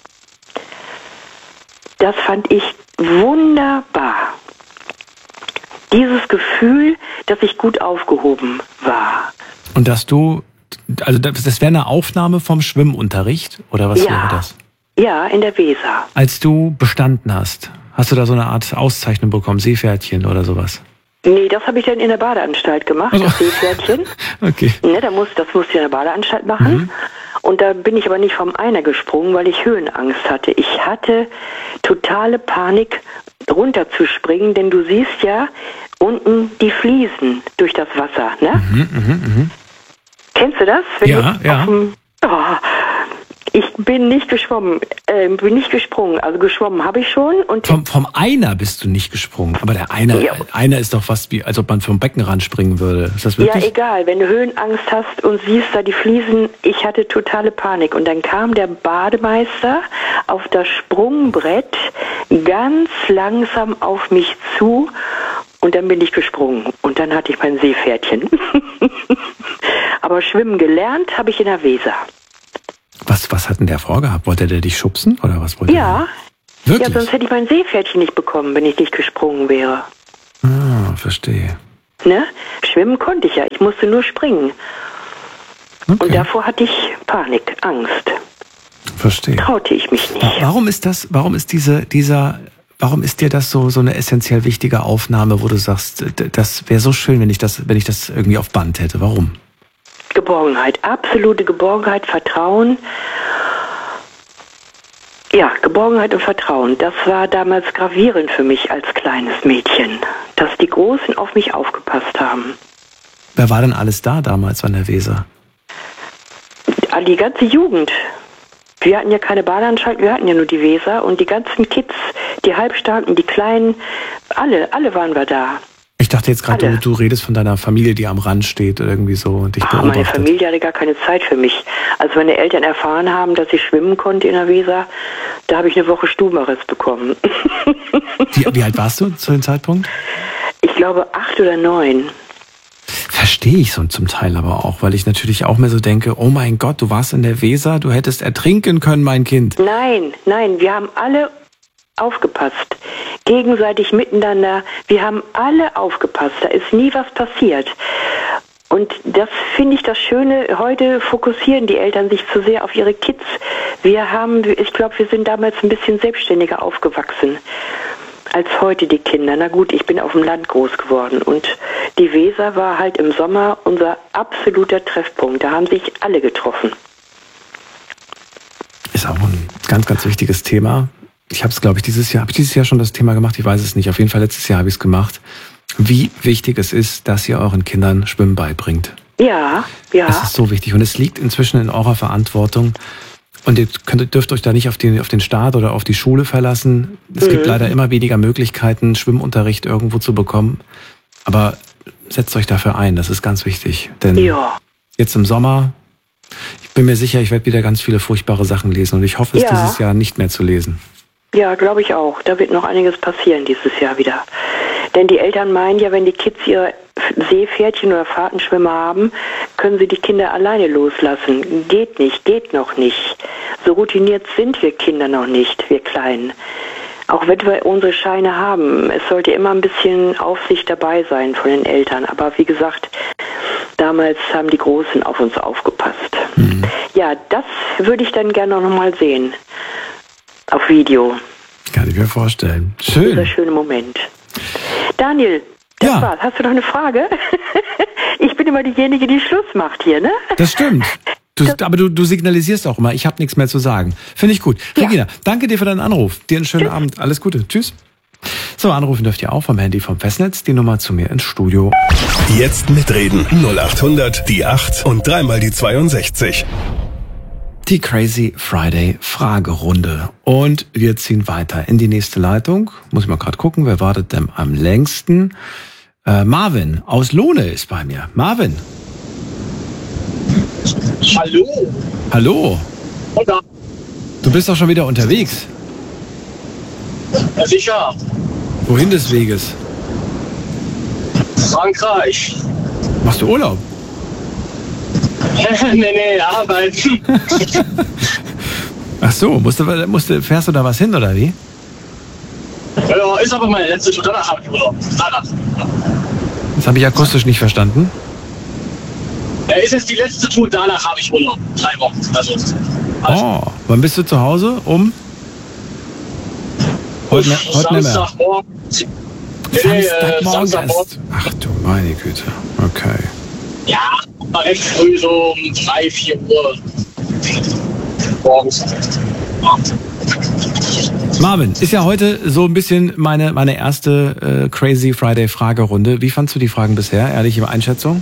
Das fand ich wunderbar. Dieses Gefühl, dass ich gut aufgehoben war. Und dass du, also das, das wäre eine Aufnahme vom Schwimmunterricht, oder was ja. wäre das? Ja, in der Weser. Als du bestanden hast, hast du da so eine Art Auszeichnung bekommen, Seepferdchen oder sowas? Nee, das habe ich dann in der Badeanstalt gemacht, also. Das Seepferdchen. Okay. Ne, da muss, das musste ich in der Badeanstalt machen. Mhm. Und da bin ich aber nicht vom Einer gesprungen, weil ich Höhenangst hatte. Ich hatte totale Panik, runterzuspringen, denn du siehst ja unten die Fliesen durch das Wasser, ne? Mhm, mh, mh. Kennst du das? Wenn ja, du ja. Dem, oh, ich bin nicht geschwommen, äh, bin nicht gesprungen. Also geschwommen habe ich schon. Und vom, vom Einer bist du nicht gesprungen. Aber der Einer, ja. Einer ist doch fast wie, als ob man vom Beckenrand springen würde. Ist das wirklich? Ja, egal. Wenn du Höhenangst hast und siehst da die Fliesen, ich hatte totale Panik. Und dann kam der Bademeister auf das Sprungbrett ganz langsam auf mich zu. Und dann bin ich gesprungen. Und dann hatte ich mein Seepferdchen. Aber schwimmen gelernt habe ich in der Weser. Was, was hat denn der vorgehabt? Wollte der dich schubsen oder was wollte Ja. der? Wirklich? Ja, sonst hätte ich mein Seepferdchen nicht bekommen, wenn ich nicht gesprungen wäre. Ah, verstehe. Ne? Schwimmen konnte ich ja, ich musste nur springen. Okay. Und davor hatte ich Panik, Angst. Verstehe. Traute ich mich nicht. Warum ist das, warum ist diese, dieser, warum ist dir das so, so eine essentiell wichtige Aufnahme, wo du sagst, das wäre so schön, wenn ich das, wenn ich das irgendwie auf Band hätte? Warum? Geborgenheit, absolute Geborgenheit, Vertrauen. Ja, Geborgenheit und Vertrauen, das war damals gravierend für mich als kleines Mädchen, dass die Großen auf mich aufgepasst haben. Wer war denn alles da damals an der Weser? Die ganze Jugend. Wir hatten ja keine Badeanstalt, wir hatten ja nur die Weser und die ganzen Kids, die Halbstarken, die Kleinen, alle, alle waren wir da. Ich dachte jetzt gerade, Alle. du, du redest von deiner Familie, die am Rand steht oder irgendwie so und dich Ach, beobachtet. meine Familie hatte gar keine Zeit für mich. Als meine Eltern erfahren haben, dass ich schwimmen konnte in der Weser, da habe ich eine Woche Stubenarrest bekommen. Wie, wie alt warst du zu dem Zeitpunkt? Ich glaube acht oder neun. Verstehe ich so zum Teil aber auch, weil ich natürlich auch mir so denke, oh mein Gott, du warst in der Weser, du hättest ertrinken können, mein Kind. Nein, nein, wir haben alle aufgepasst. Gegenseitig miteinander. Wir haben alle aufgepasst. Da ist nie was passiert. Und das finde ich das Schöne. Heute fokussieren die Eltern sich zu sehr auf ihre Kids. Wir haben, ich glaube, wir sind damals ein bisschen selbstständiger aufgewachsen als heute die Kinder. Na gut, ich bin auf dem Land groß geworden und die Weser war halt im Sommer unser absoluter Treffpunkt. Da haben sich alle getroffen. Ist auch ein ganz, ganz wichtiges Thema. Ich habe es, glaube ich, dieses Jahr, habe ich dieses Jahr schon das Thema gemacht? Ich weiß es nicht. Auf jeden Fall letztes Jahr habe ich es gemacht. Wie wichtig es ist, dass ihr euren Kindern Schwimmen beibringt. Ja, ja. Das ist so wichtig. Und es liegt inzwischen in eurer Verantwortung. Und ihr könnt, dürft euch da nicht auf den, auf den Staat oder auf die Schule verlassen. Es mhm. gibt leider immer weniger Möglichkeiten, Schwimmunterricht irgendwo zu bekommen. Aber setzt euch dafür ein. Das ist ganz wichtig. Denn ja. jetzt im Sommer, ich bin mir sicher, ich werde wieder ganz viele furchtbare Sachen lesen. Und ich hoffe, es ja. dieses Jahr nicht mehr zu lesen. Ja, glaube ich auch. Da wird noch einiges passieren dieses Jahr wieder. Denn die Eltern meinen ja, wenn die Kids ihre Seepferdchen oder Fahrtenschwimmer haben, können sie die Kinder alleine loslassen. Geht nicht, geht noch nicht. So routiniert sind wir Kinder noch nicht, wir Kleinen. Auch wenn wir unsere Scheine haben, es sollte immer ein bisschen Aufsicht dabei sein von den Eltern. Aber wie gesagt, damals haben die Großen auf uns aufgepasst. Mhm. Ja, das würde ich dann gerne noch mal sehen. Auf Video. Kann ich mir vorstellen. Schön. Dieser schöne Moment. Daniel, das ja. war's. Hast du noch eine Frage? Ich bin immer diejenige, die Schluss macht hier, ne? Das stimmt. Du, das aber du, du signalisierst auch immer, ich habe nichts mehr zu sagen. Finde ich gut. Ja. Regina, danke dir für deinen Anruf. Dir einen schönen Tschüss. Abend. Alles Gute. Tschüss. So, anrufen dürft ihr auch vom Handy vom Festnetz. Die Nummer zu mir ins Studio. Jetzt mitreden. null acht hundert, die acht und dreimal die zweiundsechzig. Die Crazy Friday Fragerunde. Und wir ziehen weiter in die nächste Leitung. Muss ich mal gerade gucken, wer wartet denn am längsten? Äh, Marvin aus Lohne ist bei mir. Marvin. Hallo. Hallo. Oder? Du bist doch schon wieder unterwegs. Ja, sicher. Wohin des Weges? Frankreich. Machst du Urlaub? nee, nee, arbeiten. Ach so, musst du, musst du, fährst du da was hin oder wie? Ja, ist aber meine letzte Tour. Danach habe ich Urlaub. Danach. Das habe ich akustisch nicht verstanden. Ja, ist jetzt die letzte Tour. Danach habe ich Urlaub. Drei Wochen. Also, also. Oh, wann bist du zu Hause? Um? Heute, heute nicht mehr. Samstagmorgen. Samstagmorgen Samstagmorgen. Ach du meine Güte. Okay. Ja, recht früh, so um drei, vier Uhr morgens. Marvin, ist ja heute so ein bisschen meine, meine erste äh, Crazy Friday Fragerunde. Wie fandst du die Fragen bisher? Ehrliche Einschätzung?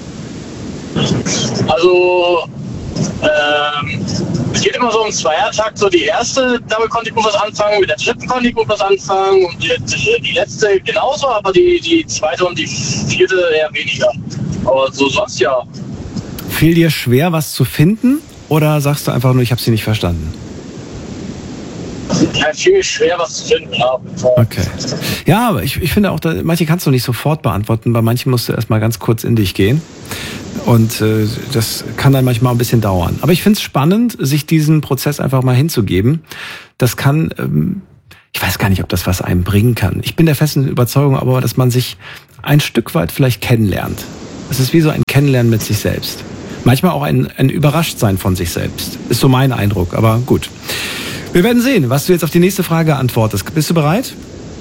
Also, ähm, es geht immer so im Zweiertakt. So die erste, damit konnte ich gut was anfangen, mit der dritten konnte ich gut was anfangen und die, die letzte genauso, aber die, die zweite und die vierte eher weniger. Aber so sonst ja. Fiel dir schwer, was zu finden? Oder sagst du einfach nur, ich habe sie nicht verstanden? Ja, fiel mir schwer, was zu finden. Ja. Okay. Ja, aber ich, ich finde auch, da, manche kannst du nicht sofort beantworten. Bei manchen musst du erstmal ganz kurz in dich gehen. Und äh, das kann dann manchmal ein bisschen dauern. Aber ich finde es spannend, sich diesen Prozess einfach mal hinzugeben. Das kann, ähm, ich weiß gar nicht, ob das was einem bringen kann. Ich bin der festen Überzeugung aber, dass man sich ein Stück weit vielleicht kennenlernt. Es ist wie so ein Kennenlernen mit sich selbst. Manchmal auch ein, ein Überraschtsein von sich selbst. Ist so mein Eindruck, aber gut. Wir werden sehen, was du jetzt auf die nächste Frage antwortest. Bist du bereit?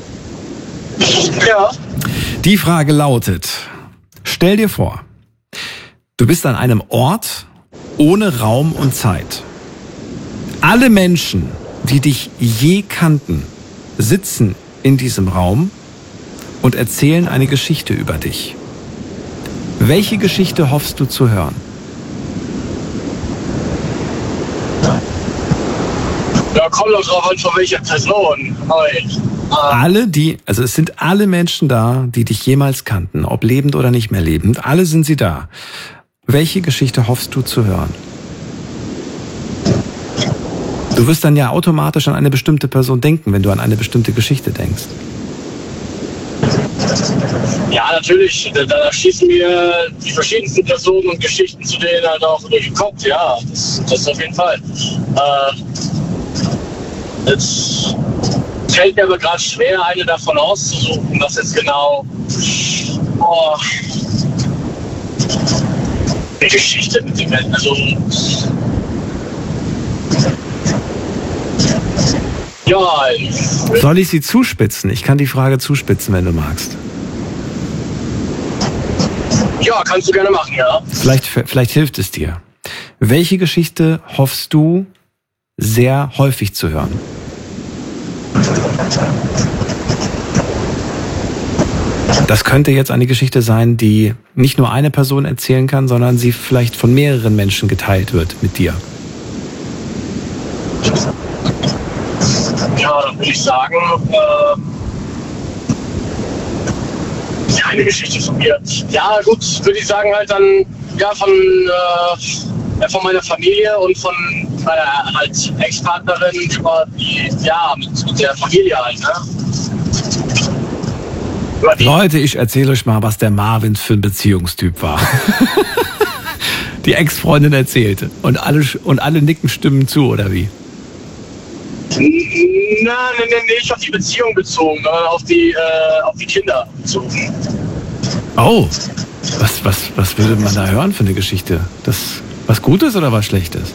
Ja. Die Frage lautet, stell dir vor, du bist an einem Ort ohne Raum und Zeit. Alle Menschen, die dich je kannten, sitzen in diesem Raum und erzählen eine Geschichte über dich. Welche Geschichte hoffst du zu hören? Ja, kommt doch drauf an, von welcher Person. Halt. Alle, die, also es sind alle Menschen da, die dich jemals kannten, ob lebend oder nicht mehr lebend, alle sind sie da. Welche Geschichte hoffst du zu hören? Du wirst dann ja automatisch an eine bestimmte Person denken, wenn du an eine bestimmte Geschichte denkst. Ja, natürlich, da, da schießen mir die verschiedensten Personen und Geschichten zu denen halt auch durch den Kopf, ja, das, das auf jeden Fall. Äh, jetzt fällt mir aber gerade schwer, eine davon auszusuchen, was jetzt genau oh, die Geschichte mit dem Menschen, also ja. Soll ich sie zuspitzen? Ich kann die Frage zuspitzen, wenn du magst. Ja, kannst du gerne machen, ja. Vielleicht, vielleicht hilft es dir. Welche Geschichte hoffst du sehr häufig zu hören? Das könnte jetzt eine Geschichte sein, die nicht nur eine Person erzählen kann, sondern sie vielleicht von mehreren Menschen geteilt wird mit dir. Ja, dann würde ich sagen, äh, ja, eine Geschichte von mir. Ja, gut, würde ich sagen halt dann, ja, von, äh, ja, von meiner Familie und von meiner halt Ex-Partnerin über die, ja, mit, mit der Familie halt, ne? Leute, ich erzähle euch mal, was der Marvin für ein Beziehungstyp war. Die Ex-Freundin erzählte. Und alle, und alle nicken Stimmen zu, oder wie? Nein, nein, nein, nicht auf die Beziehung bezogen, sondern auf die, äh, auf die Kinder bezogen. Oh, was, was, was würde man da hören für eine Geschichte? Das, was Gutes oder was Schlechtes?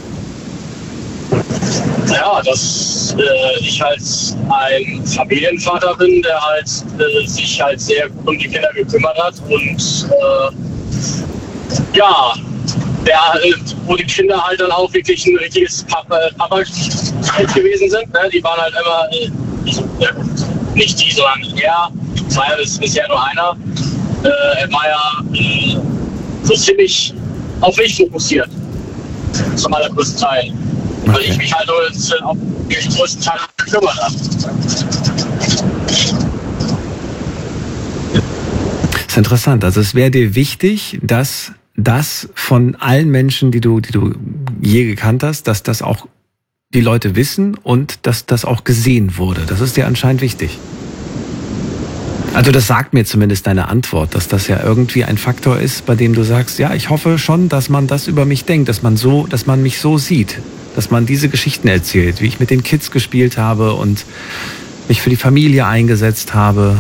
Ja, dass äh, ich halt ein Familienvater bin, der halt äh, sich halt sehr gut um die Kinder gekümmert hat und äh, ja, der, äh, wo die Kinder halt dann auch wirklich ein richtiges Papa, Papa gewesen sind. Ne? Die waren halt immer, äh, ja, nicht die, sondern er, war ja bis, bisher nur einer. Äh, er war ja äh, so ziemlich auf mich fokussiert, zum allergrößten Teil. Okay. Weil ich mich halt äh, auf den größten Teil gekümmert habe. Das ist interessant. Also es wäre dir wichtig, dass das von allen Menschen, die du, die du je gekannt hast, dass das auch die Leute wissen und dass das auch gesehen wurde. Das ist dir anscheinend wichtig. Also das sagt mir zumindest deine Antwort, dass das ja irgendwie ein Faktor ist, bei dem du sagst, ja, ich hoffe schon, dass man das über mich denkt, dass man so, dass man mich so sieht, dass man diese Geschichten erzählt, wie ich mit den Kids gespielt habe und mich für die Familie eingesetzt habe.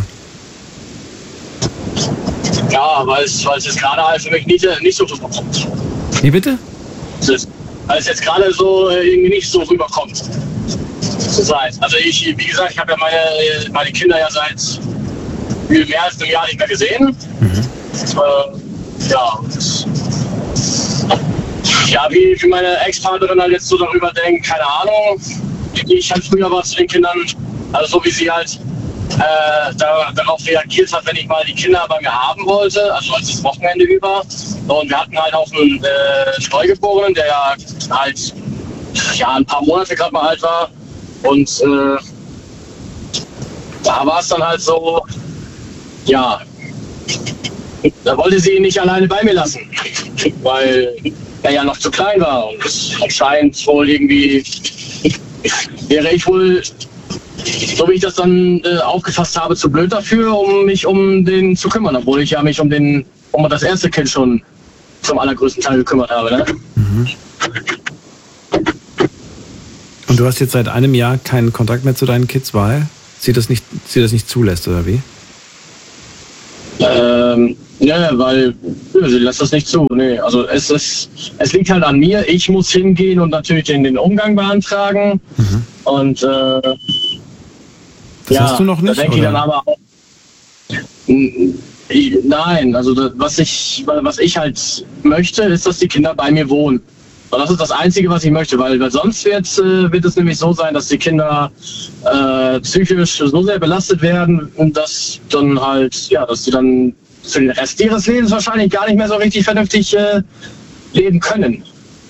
Ja, weil es, weil es jetzt gerade halt für mich nicht, nicht so rüberkommt. Wie bitte? Weil es jetzt gerade so irgendwie nicht so rüberkommt. Zu sein. Also ich, wie gesagt, ich habe ja meine, meine Kinder ja seit viel mehr als einem Jahr nicht mehr gesehen. Mhm. Äh, ja, und ja, wie, wie meine Ex-Partnerin halt jetzt so darüber denkt, keine Ahnung, wie ich halt früher war zu den Kindern, also so wie sie halt äh, da, darauf reagiert hat, wenn ich mal die Kinder bei mir haben wollte, also als das Wochenende über. Und wir hatten halt auch einen äh, Neugeborenen, der ja halt ja, ein paar Monate gerade mal alt war. Und äh, da war es dann halt so, ja, da wollte sie ihn nicht alleine bei mir lassen, weil er ja noch zu klein war. Und anscheinend wohl irgendwie wäre ich wohl, so wie ich das dann äh, aufgefasst habe, zu blöd dafür, um mich um den zu kümmern, obwohl ich ja mich um den, um das erste Kind schon zum allergrößten Teil gekümmert habe. Ne? Mhm. Und du hast jetzt seit einem Jahr keinen Kontakt mehr zu deinen Kids, weil sie das nicht, sie das nicht zulässt, oder wie? Ähm, ja, weil ja, sie lässt das nicht zu. Nee, also es ist, es liegt halt an mir. Ich muss hingehen und natürlich den, den Umgang beantragen. Mhm. Und äh, das ja, hast du noch nicht? Da denke ich dann aber auch, ich, nein, also das, was ich, was ich halt möchte, ist, dass die Kinder bei mir wohnen. Und das ist das Einzige, was ich möchte, weil, weil sonst wird, äh, wird es nämlich so sein, dass die Kinder äh, psychisch so sehr belastet werden, dass dann halt, ja, dass sie dann für den Rest ihres Lebens wahrscheinlich gar nicht mehr so richtig vernünftig äh, leben können.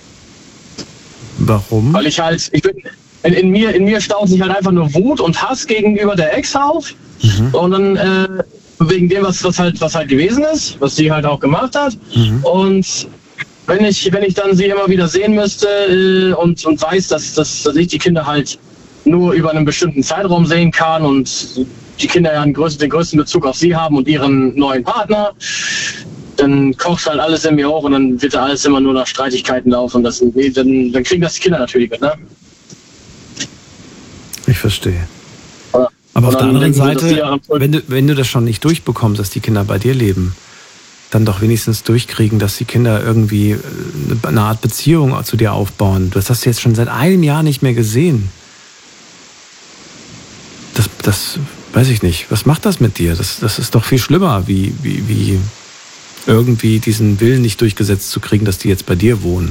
Warum? Weil ich halt, ich bin, in, in mir, in mir staut sich halt einfach nur Wut und Hass gegenüber der Ex auf. Mhm. Und dann äh, wegen dem, was, was halt, was halt gewesen ist, was sie halt auch gemacht hat. Mhm. Und Wenn ich, wenn ich dann sie immer wieder sehen müsste äh, und, und weiß, dass, dass, dass ich die Kinder halt nur über einen bestimmten Zeitraum sehen kann und die Kinder ja einen größten, den größten Bezug auf sie haben und ihren neuen Partner, dann kocht halt alles in mir hoch und dann wird da alles immer nur nach Streitigkeiten laufen. Und das, dann, dann kriegen das die Kinder natürlich mit, ne? Ich verstehe. Oder? Aber auf der anderen Seite, sie, wenn du, wenn du das schon nicht durchbekommst, dass die Kinder bei dir leben, dann doch wenigstens durchkriegen, dass die Kinder irgendwie eine Art Beziehung zu dir aufbauen. Das hast du jetzt schon seit einem Jahr nicht mehr gesehen. Das, das weiß ich nicht. Was macht das mit dir? Das, das ist doch viel schlimmer, wie, wie, wie irgendwie diesen Willen nicht durchgesetzt zu kriegen, dass die jetzt bei dir wohnen.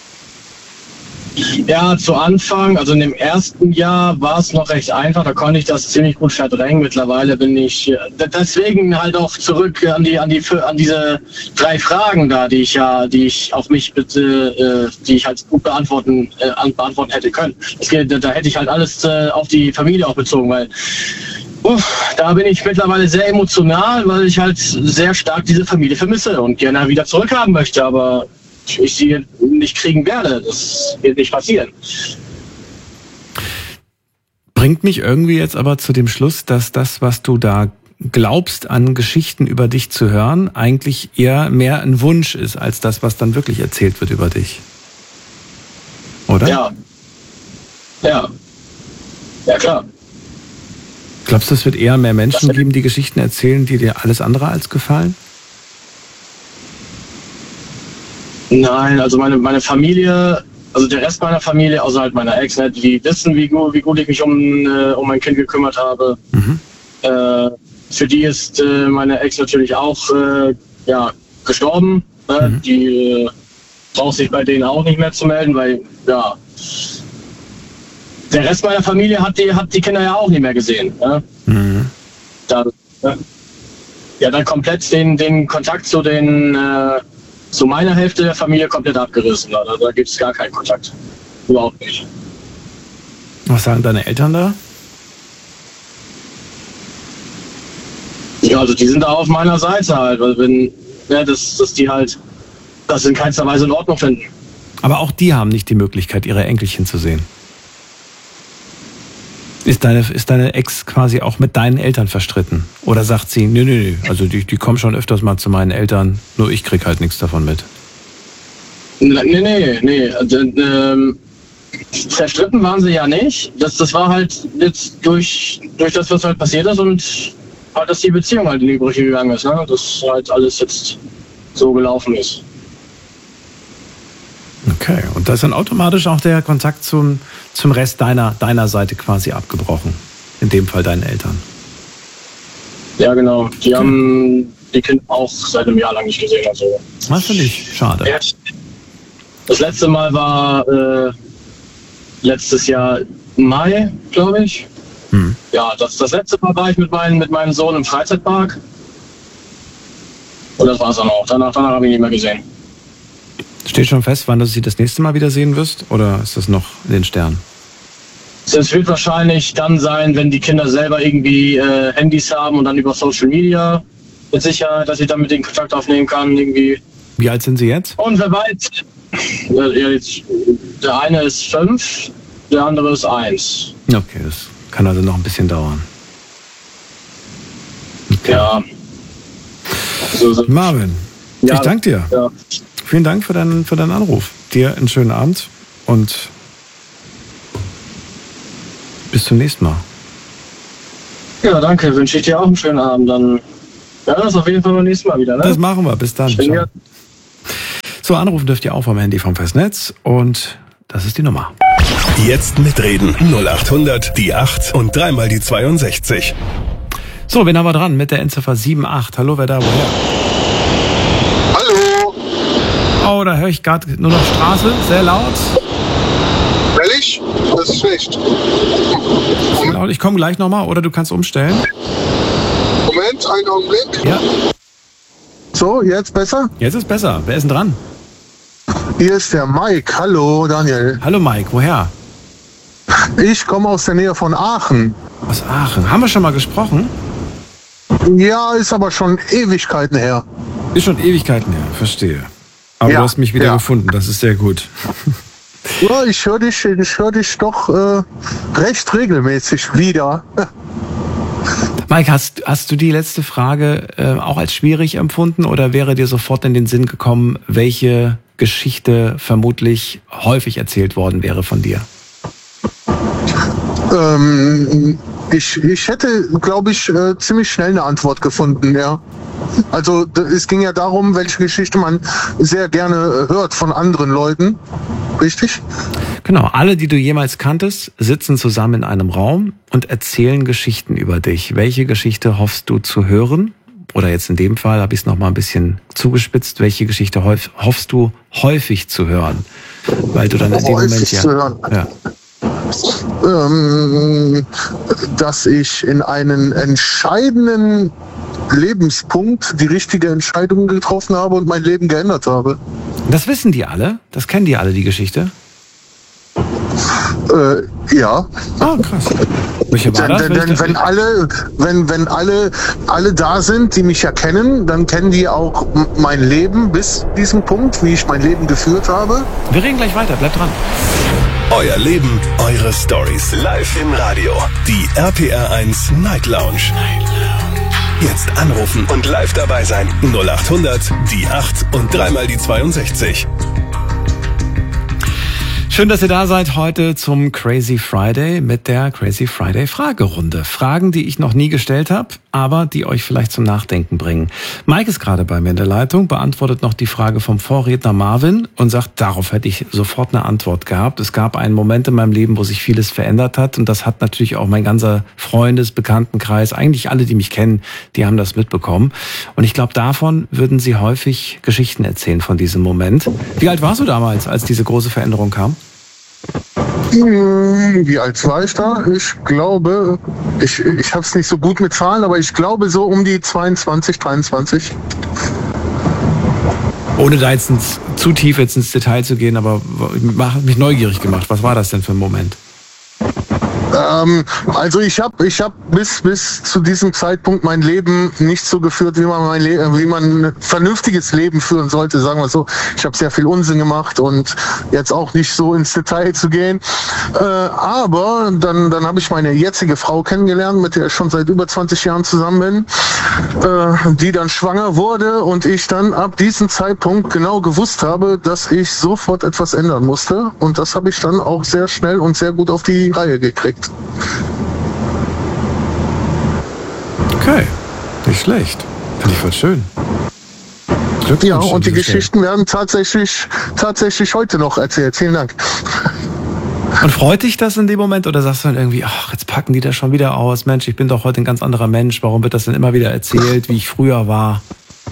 Ja, zu Anfang, also in dem ersten Jahr war es noch recht einfach, da konnte ich das ziemlich gut verdrängen. Mittlerweile bin ich deswegen halt auch zurück an die an die an diese drei Fragen da, die ich ja, die ich auf mich bitte, äh, die ich halt gut beantworten äh, beantworten hätte können. Das, da hätte ich halt alles äh, auf die Familie auch bezogen, weil uff, da bin ich mittlerweile sehr emotional, weil ich halt sehr stark diese Familie vermisse und gerne wieder zurückhaben möchte, aber ich sie nicht kriegen werde. Das wird nicht passieren. Bringt mich irgendwie jetzt aber zu dem Schluss, dass das, was du da glaubst, an Geschichten über dich zu hören, eigentlich eher mehr ein Wunsch ist, als das, was dann wirklich erzählt wird über dich. Oder? Ja. Ja. Ja, klar. Glaubst du, es wird eher mehr Menschen geben, die Geschichten erzählen, die dir alles andere als gefallen? Nein, also meine, meine Familie, also der Rest meiner Familie, außer halt meiner Ex, die wissen, wie gut, wie gut ich mich um, äh, um mein Kind gekümmert habe. Mhm. Äh, für die ist äh, meine Ex natürlich auch äh, ja, gestorben. Äh, mhm. Die äh, braucht sich bei denen auch nicht mehr zu melden, weil ja, der Rest meiner Familie hat die, hat die Kinder ja auch nicht mehr gesehen. Ne? Mhm. Da, äh, ja, dann komplett den, den Kontakt zu den äh, zu meiner Hälfte der Familie komplett abgerissen. Da, da gibt es gar keinen Kontakt. Überhaupt nicht. Was sagen deine Eltern da? Ja, also die sind da auf meiner Seite halt, weil wenn, ja, dass, dass die halt das in keinster Weise in Ordnung finden. Aber auch die haben nicht die Möglichkeit, ihre Enkelchen zu sehen. Ist deine, ist deine Ex quasi auch mit deinen Eltern verstritten? Oder sagt sie, nö, nö, nö, also die, die kommen schon öfters mal zu meinen Eltern, nur ich krieg halt nichts davon mit? Nee, nee, nee. Also, ähm, verstritten waren sie ja nicht. Das, das war halt jetzt durch, durch das, was halt passiert ist und halt, dass die Beziehung halt in die Brüche gegangen ist. Ne? Dass halt alles jetzt so gelaufen ist. Okay, und da ist dann automatisch auch der Kontakt zum, zum Rest deiner, deiner Seite quasi abgebrochen. In dem Fall deinen Eltern. Ja, genau. Die okay. haben die Kinder auch seit einem Jahr lang nicht gesehen. Also. Was finde ich schade. Das letzte Mal war äh, letztes Jahr Mai, glaube ich. Hm. Ja, das, das letzte Mal war ich mit, mein, mit meinem Sohn im Freizeitpark. Und das war es dann auch. Danach, danach habe ich ihn nicht mehr gesehen. Steht schon fest, wann du sie das nächste Mal wieder sehen wirst? Oder ist das noch in den Sternen? Es wird wahrscheinlich dann sein, wenn die Kinder selber irgendwie äh, Handys haben und dann über Social Media mit Sicherheit, dass ich dann mit denen Kontakt aufnehmen kann. Irgendwie. Wie alt sind sie jetzt? Und wer weiß, der eine ist fünf, der andere ist eins. Okay, das kann also noch ein bisschen dauern. Okay. Ja. So, so. Marvin, ja, ich danke dir. Ja. vielen Dank für deinen, für deinen Anruf. Dir einen schönen Abend und bis zum nächsten Mal. Ja, danke. Wünsche ich dir auch einen schönen Abend. Dann ja, das auf jeden Fall beim nächsten Mal wieder. Ne? Das machen wir. Bis dann. Ciao. So, anrufen dürft ihr auch vom Handy vom Festnetz und das ist die Nummer. Jetzt mitreden. null acht hundert, die acht und dreimal die zweiundsechzig. So, wen haben wir dran mit der Endziffer sieben acht? Hallo, wer da, woher? Hallo. Oh, da höre ich gerade nur noch Straße, sehr laut. Ehrlich? Das ist schlecht. Ich komme gleich nochmal, oder du kannst umstellen. Moment, einen Augenblick. Ja. So, jetzt besser? Jetzt ist besser. Wer ist denn dran? Hier ist der Mike. Hallo, Daniel. Hallo, Mike. Woher? Ich komme aus der Nähe von Aachen. Aus Aachen. Haben wir schon mal gesprochen? Ja, ist aber schon Ewigkeiten her. Ist schon Ewigkeiten her, verstehe. Aber ja, du hast mich wieder ja. gefunden, das ist sehr gut. Ja, ich höre dich, ich hör dich doch äh, recht regelmäßig wieder. Mike, hast, hast du die letzte Frage äh, auch als schwierig empfunden oder wäre dir sofort in den Sinn gekommen, welche Geschichte vermutlich häufig erzählt worden wäre von dir? Ähm, ich, ich hätte, glaube ich, äh, ziemlich schnell eine Antwort gefunden, ja. Also es ging ja darum, welche Geschichte man sehr gerne hört von anderen Leuten. Richtig? Genau, alle, die du jemals kanntest, sitzen zusammen in einem Raum und erzählen Geschichten über dich. Welche Geschichte hoffst du zu hören? Oder jetzt in dem Fall habe ich es nochmal ein bisschen zugespitzt. Welche Geschichte hoff, hoffst du häufig zu hören? Weil du dann in dem Moment ja... Zu hören. ja. Ähm, dass ich in einen entscheidenden Lebenspunkt die richtige Entscheidung getroffen habe und mein Leben geändert habe. Das wissen die alle? Das kennen die alle, die Geschichte? Äh, ja. Ah, krass. Welche war das? Denn, denn, wenn alle, wenn, wenn alle, alle da sind, die mich ja kennen, dann kennen die auch mein Leben bis diesem Punkt, wie ich mein Leben geführt habe. Wir reden gleich weiter, bleibt dran. Euer Leben, eure Stories. Live im Radio. Die R P R eins Night Lounge. Jetzt anrufen und live dabei sein. null acht hundert, die acht und dreimal die zweiundsechzig. Schön, dass ihr da seid heute zum Crazy Friday mit der Crazy Friday Fragerunde. Fragen, die ich noch nie gestellt habe, aber die euch vielleicht zum Nachdenken bringen. Mike ist gerade bei mir in der Leitung, beantwortet noch die Frage vom Vorredner Marvin und sagt, darauf hätte ich sofort eine Antwort gehabt. Es gab einen Moment in meinem Leben, wo sich vieles verändert hat und das hat natürlich auch mein ganzer Freundes-, Bekanntenkreis, eigentlich alle, die mich kennen, die haben das mitbekommen. Und ich glaube, davon würden sie häufig Geschichten erzählen von diesem Moment. Wie alt warst du damals, als diese große Veränderung kam? Wie alt war ich da? Ich glaube, ich, ich habe es nicht so gut mit Zahlen, aber ich glaube so um die zweiundzwanzig, dreiundzwanzig. Ohne da jetzt ins, zu tief jetzt ins Detail zu gehen, aber hat mich neugierig gemacht. Was war das denn für ein Moment? Ähm, also ich habe ich hab bis, bis zu diesem Zeitpunkt mein Leben nicht so geführt, wie man, mein Le- wie man ein vernünftiges Leben führen sollte, sagen wir so. Ich habe sehr viel Unsinn gemacht und jetzt auch nicht so ins Detail zu gehen. Äh, aber dann, dann habe ich meine jetzige Frau kennengelernt, mit der ich schon seit über zwanzig Jahren zusammen bin, äh, die dann schwanger wurde und ich dann ab diesem Zeitpunkt genau gewusst habe, dass ich sofort etwas ändern musste. Und das habe ich dann auch sehr schnell und sehr gut auf die Reihe gekriegt. Okay, nicht schlecht. Finde ich voll schön. Ja, und die Geschichten werden tatsächlich, tatsächlich heute noch erzählt. Vielen Dank. Und freut dich das in dem Moment oder sagst du dann irgendwie, ach, jetzt packen die das schon wieder aus. Mensch, ich bin doch heute ein ganz anderer Mensch. Warum wird das denn immer wieder erzählt, wie ich früher war?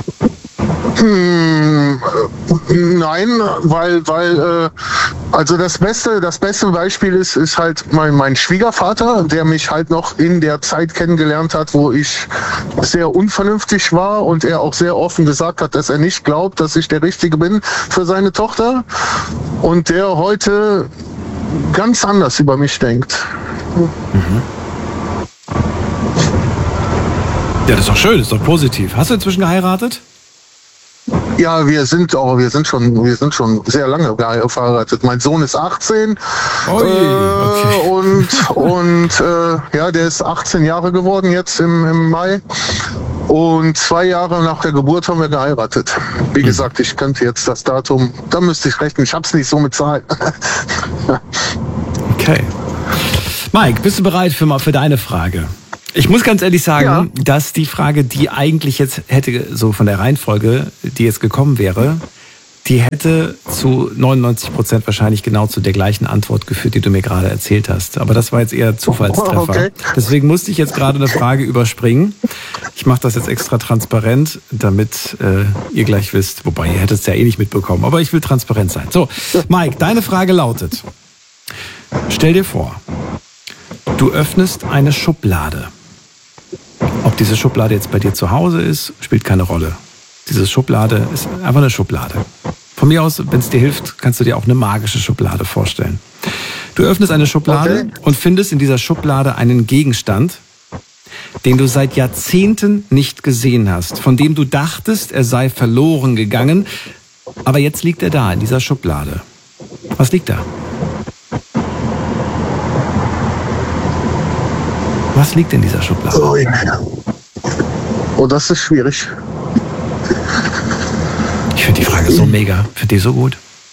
Hm, nein, weil, weil, äh, also das beste, das beste Beispiel ist, ist halt mein, mein Schwiegervater, der mich halt noch in der Zeit kennengelernt hat, wo ich sehr unvernünftig war und er auch sehr offen gesagt hat, dass er nicht glaubt, dass ich der Richtige bin für seine Tochter und der heute ganz anders über mich denkt. Mhm. Ja, das ist doch schön, das ist doch positiv. Hast du inzwischen geheiratet? Ja, wir sind auch, wir sind schon, wir sind schon sehr lange verheiratet. Mein Sohn ist achtzehn Ui, okay. äh, und und äh, ja, der ist achtzehn Jahre geworden jetzt im, im Mai. Und zwei Jahre nach der Geburt haben wir geheiratet. Wie gesagt, ich könnte jetzt das Datum, da müsste ich rechnen. Ich hab's nicht so mit Zahlen. Okay. Mike, bist du bereit für mal für deine Frage? Ich muss ganz ehrlich sagen, ja. dass die Frage, die eigentlich jetzt hätte, so von der Reihenfolge, die jetzt gekommen wäre, die hätte zu neunundneunzig Prozent wahrscheinlich genau zu der gleichen Antwort geführt, die du mir gerade erzählt hast. Aber das war jetzt eher Zufallstreffer. Okay. Deswegen musste ich jetzt gerade eine Frage überspringen. Ich mache das jetzt extra transparent, damit äh, ihr gleich wisst, wobei ihr hättet es ja eh nicht mitbekommen, aber ich will transparent sein. So, Mike, deine Frage lautet, stell dir vor, du öffnest eine Schublade. Ob diese Schublade jetzt bei dir zu Hause ist, spielt keine Rolle. Diese Schublade ist einfach eine Schublade. Von mir aus, wenn es dir hilft, kannst du dir auch eine magische Schublade vorstellen. Du öffnest eine Schublade okay. und findest in dieser Schublade einen Gegenstand, den du seit Jahrzehnten nicht gesehen hast, von dem du dachtest, er sei verloren gegangen, aber jetzt liegt er da in dieser Schublade. Was liegt da? Was liegt in dieser Schublade? Oh, ja. Oh, das ist schwierig. Ich finde die Frage so mega. Finde die so gut.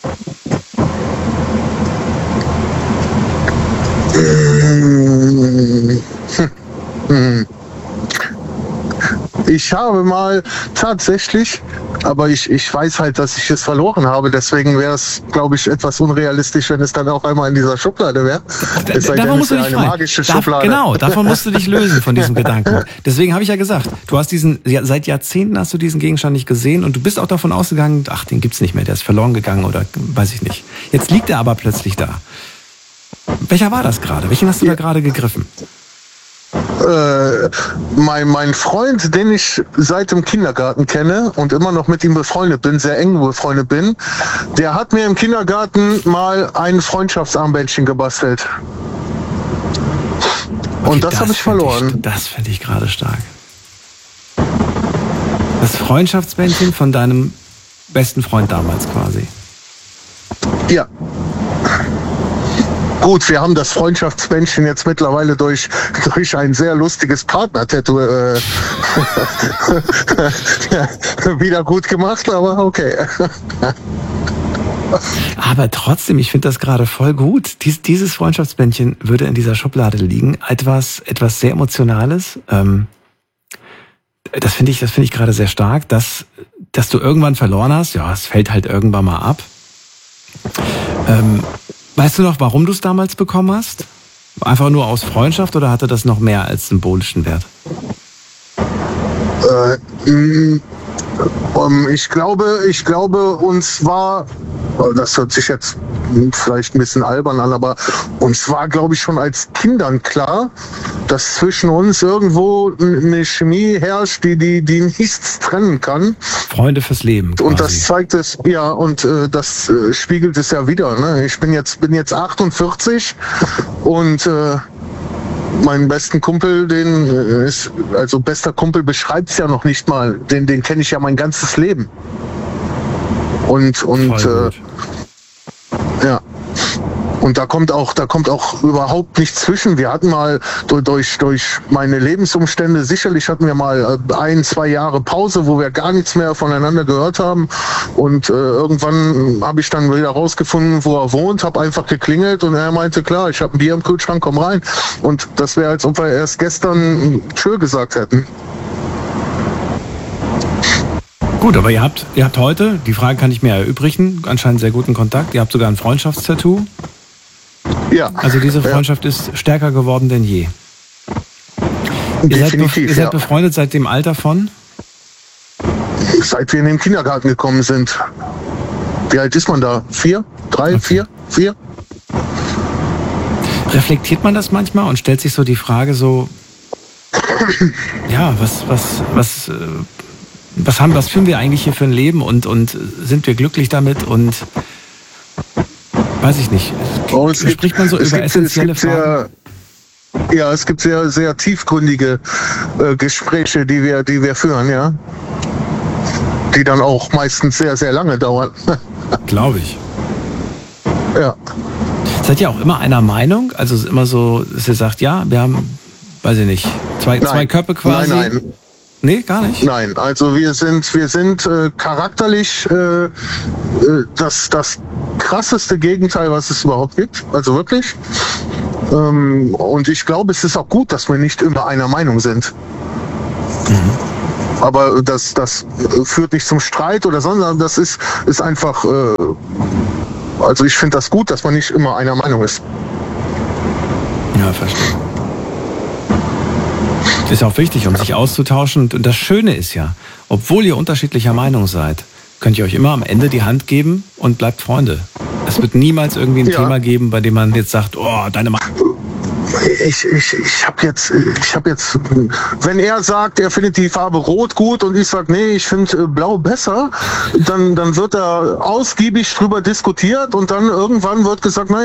Ich habe mal tatsächlich, aber ich, ich weiß halt, dass ich es verloren habe. Deswegen wäre es, glaube ich, etwas unrealistisch, wenn es dann auch einmal in dieser Schublade wäre. Es sei denn, es wäre eine magische Schublade. Genau, davon musst du dich lösen, von diesem Gedanken. Deswegen habe ich ja gesagt, du hast diesen, ja, seit Jahrzehnten hast du diesen Gegenstand nicht gesehen und du bist auch davon ausgegangen, ach, den gibt's nicht mehr, der ist verloren gegangen oder weiß ich nicht. Jetzt liegt er aber plötzlich da. Welcher war das gerade? Welchen hast du ja. da gerade gegriffen? Äh, mein, mein Freund, den ich seit dem Kindergarten kenne und immer noch mit ihm befreundet bin, sehr eng befreundet bin, der hat mir im Kindergarten mal ein Freundschaftsarmbändchen gebastelt. Okay, und das, das habe ich verloren. Ich, das finde ich gerade stark. Das Freundschaftsbändchen von deinem besten Freund damals quasi. Ja. Gut, wir haben das Freundschaftsbändchen jetzt mittlerweile durch, durch ein sehr lustiges Partner-Tattoo äh, wieder gut gemacht, aber okay. Aber trotzdem, ich finde das gerade voll gut. Dies, dieses Freundschaftsbändchen würde in dieser Schublade liegen. Etwas, etwas sehr Emotionales. Ähm, das finde ich, das finde ich gerade sehr stark, dass, dass du irgendwann verloren hast. Ja, es fällt halt irgendwann mal ab. Ähm, Weißt du noch, warum du es damals bekommen hast? Einfach nur aus Freundschaft oder hatte das noch mehr als symbolischen Wert? Äh, mh, um, ich glaube, ich glaube, uns war, das hört sich jetzt vielleicht ein bisschen albern an, aber uns war, glaube ich, schon als Kindern klar, dass zwischen uns irgendwo eine Chemie herrscht, die, die, die nichts trennen kann. Freunde fürs Leben. Quasi. Und das zeigt es, ja, und äh, das äh, spiegelt es ja wieder. Ne? Ich bin jetzt, bin jetzt achtundvierzig und äh, meinen besten Kumpel, den äh, ist, also bester Kumpel beschreibt es ja noch nicht mal, den, den kenne ich ja mein ganzes Leben. Und, und äh, ja. Und da kommt auch, da kommt auch überhaupt nichts zwischen. Wir hatten mal durch, durch meine Lebensumstände, sicherlich hatten wir mal ein, zwei Jahre Pause, wo wir gar nichts mehr voneinander gehört haben. Und äh, irgendwann habe ich dann wieder rausgefunden, wo er wohnt, habe einfach geklingelt und er meinte, klar, ich habe ein Bier im Kühlschrank, komm rein. Und das wäre, als ob wir erst gestern Tschö gesagt hätten. Gut, aber ihr habt, ihr habt heute, die Frage kann ich mir erübrigen, anscheinend sehr guten Kontakt. Ihr habt sogar ein Freundschaftstattoo. Ja. Also diese Freundschaft ja. ist stärker geworden denn je. Ihr seid, be- ihr seid ja. befreundet seit dem Alter von? Seit wir in den Kindergarten gekommen sind. Wie alt ist man da? Vier? Drei? Okay. Vier? Vier? Reflektiert man das manchmal und stellt sich so die Frage so, ja, was, was, was, was haben, was führen wir eigentlich hier für ein Leben und, und sind wir glücklich damit und weiß ich nicht. Oh, es Spricht gibt, man so über gibt, essentielle es gibt Fragen? Sehr, ja, es gibt sehr, sehr tiefgründige äh, Gespräche, die wir, die wir führen, ja. die dann auch meistens sehr, sehr lange dauern. Glaube ich. Ja. Seid ihr auch immer einer Meinung? Also es ist immer so, dass ihr sagt, ja, wir haben, weiß ich nicht, zwei, Nein. zwei Köpfe quasi? Nein, nein. Nee, gar nicht? Nein, also wir sind, wir sind äh, charakterlich äh, äh, das, das krasseste Gegenteil, was es überhaupt gibt. Also wirklich. Ähm, und ich glaube, es ist auch gut, dass wir nicht immer einer Meinung sind. Mhm. Aber das, das führt nicht zum Streit oder sondern das ist, ist einfach, äh, also ich finde das gut, dass man nicht immer einer Meinung ist. Ja, verstehe. Ist auch wichtig, um sich auszutauschen. Und das Schöne ist ja, obwohl ihr unterschiedlicher Meinung seid, könnt ihr euch immer am Ende die Hand geben und bleibt Freunde. Es wird niemals irgendwie ein ja. Thema geben, bei dem man jetzt sagt, oh, deine Meinung. Ich, ich, ich habe jetzt, ich habe jetzt, wenn er sagt, er findet die Farbe Rot gut und ich sage, nee, ich finde Blau besser, dann, dann wird da ausgiebig drüber diskutiert und dann irgendwann wird gesagt, naja,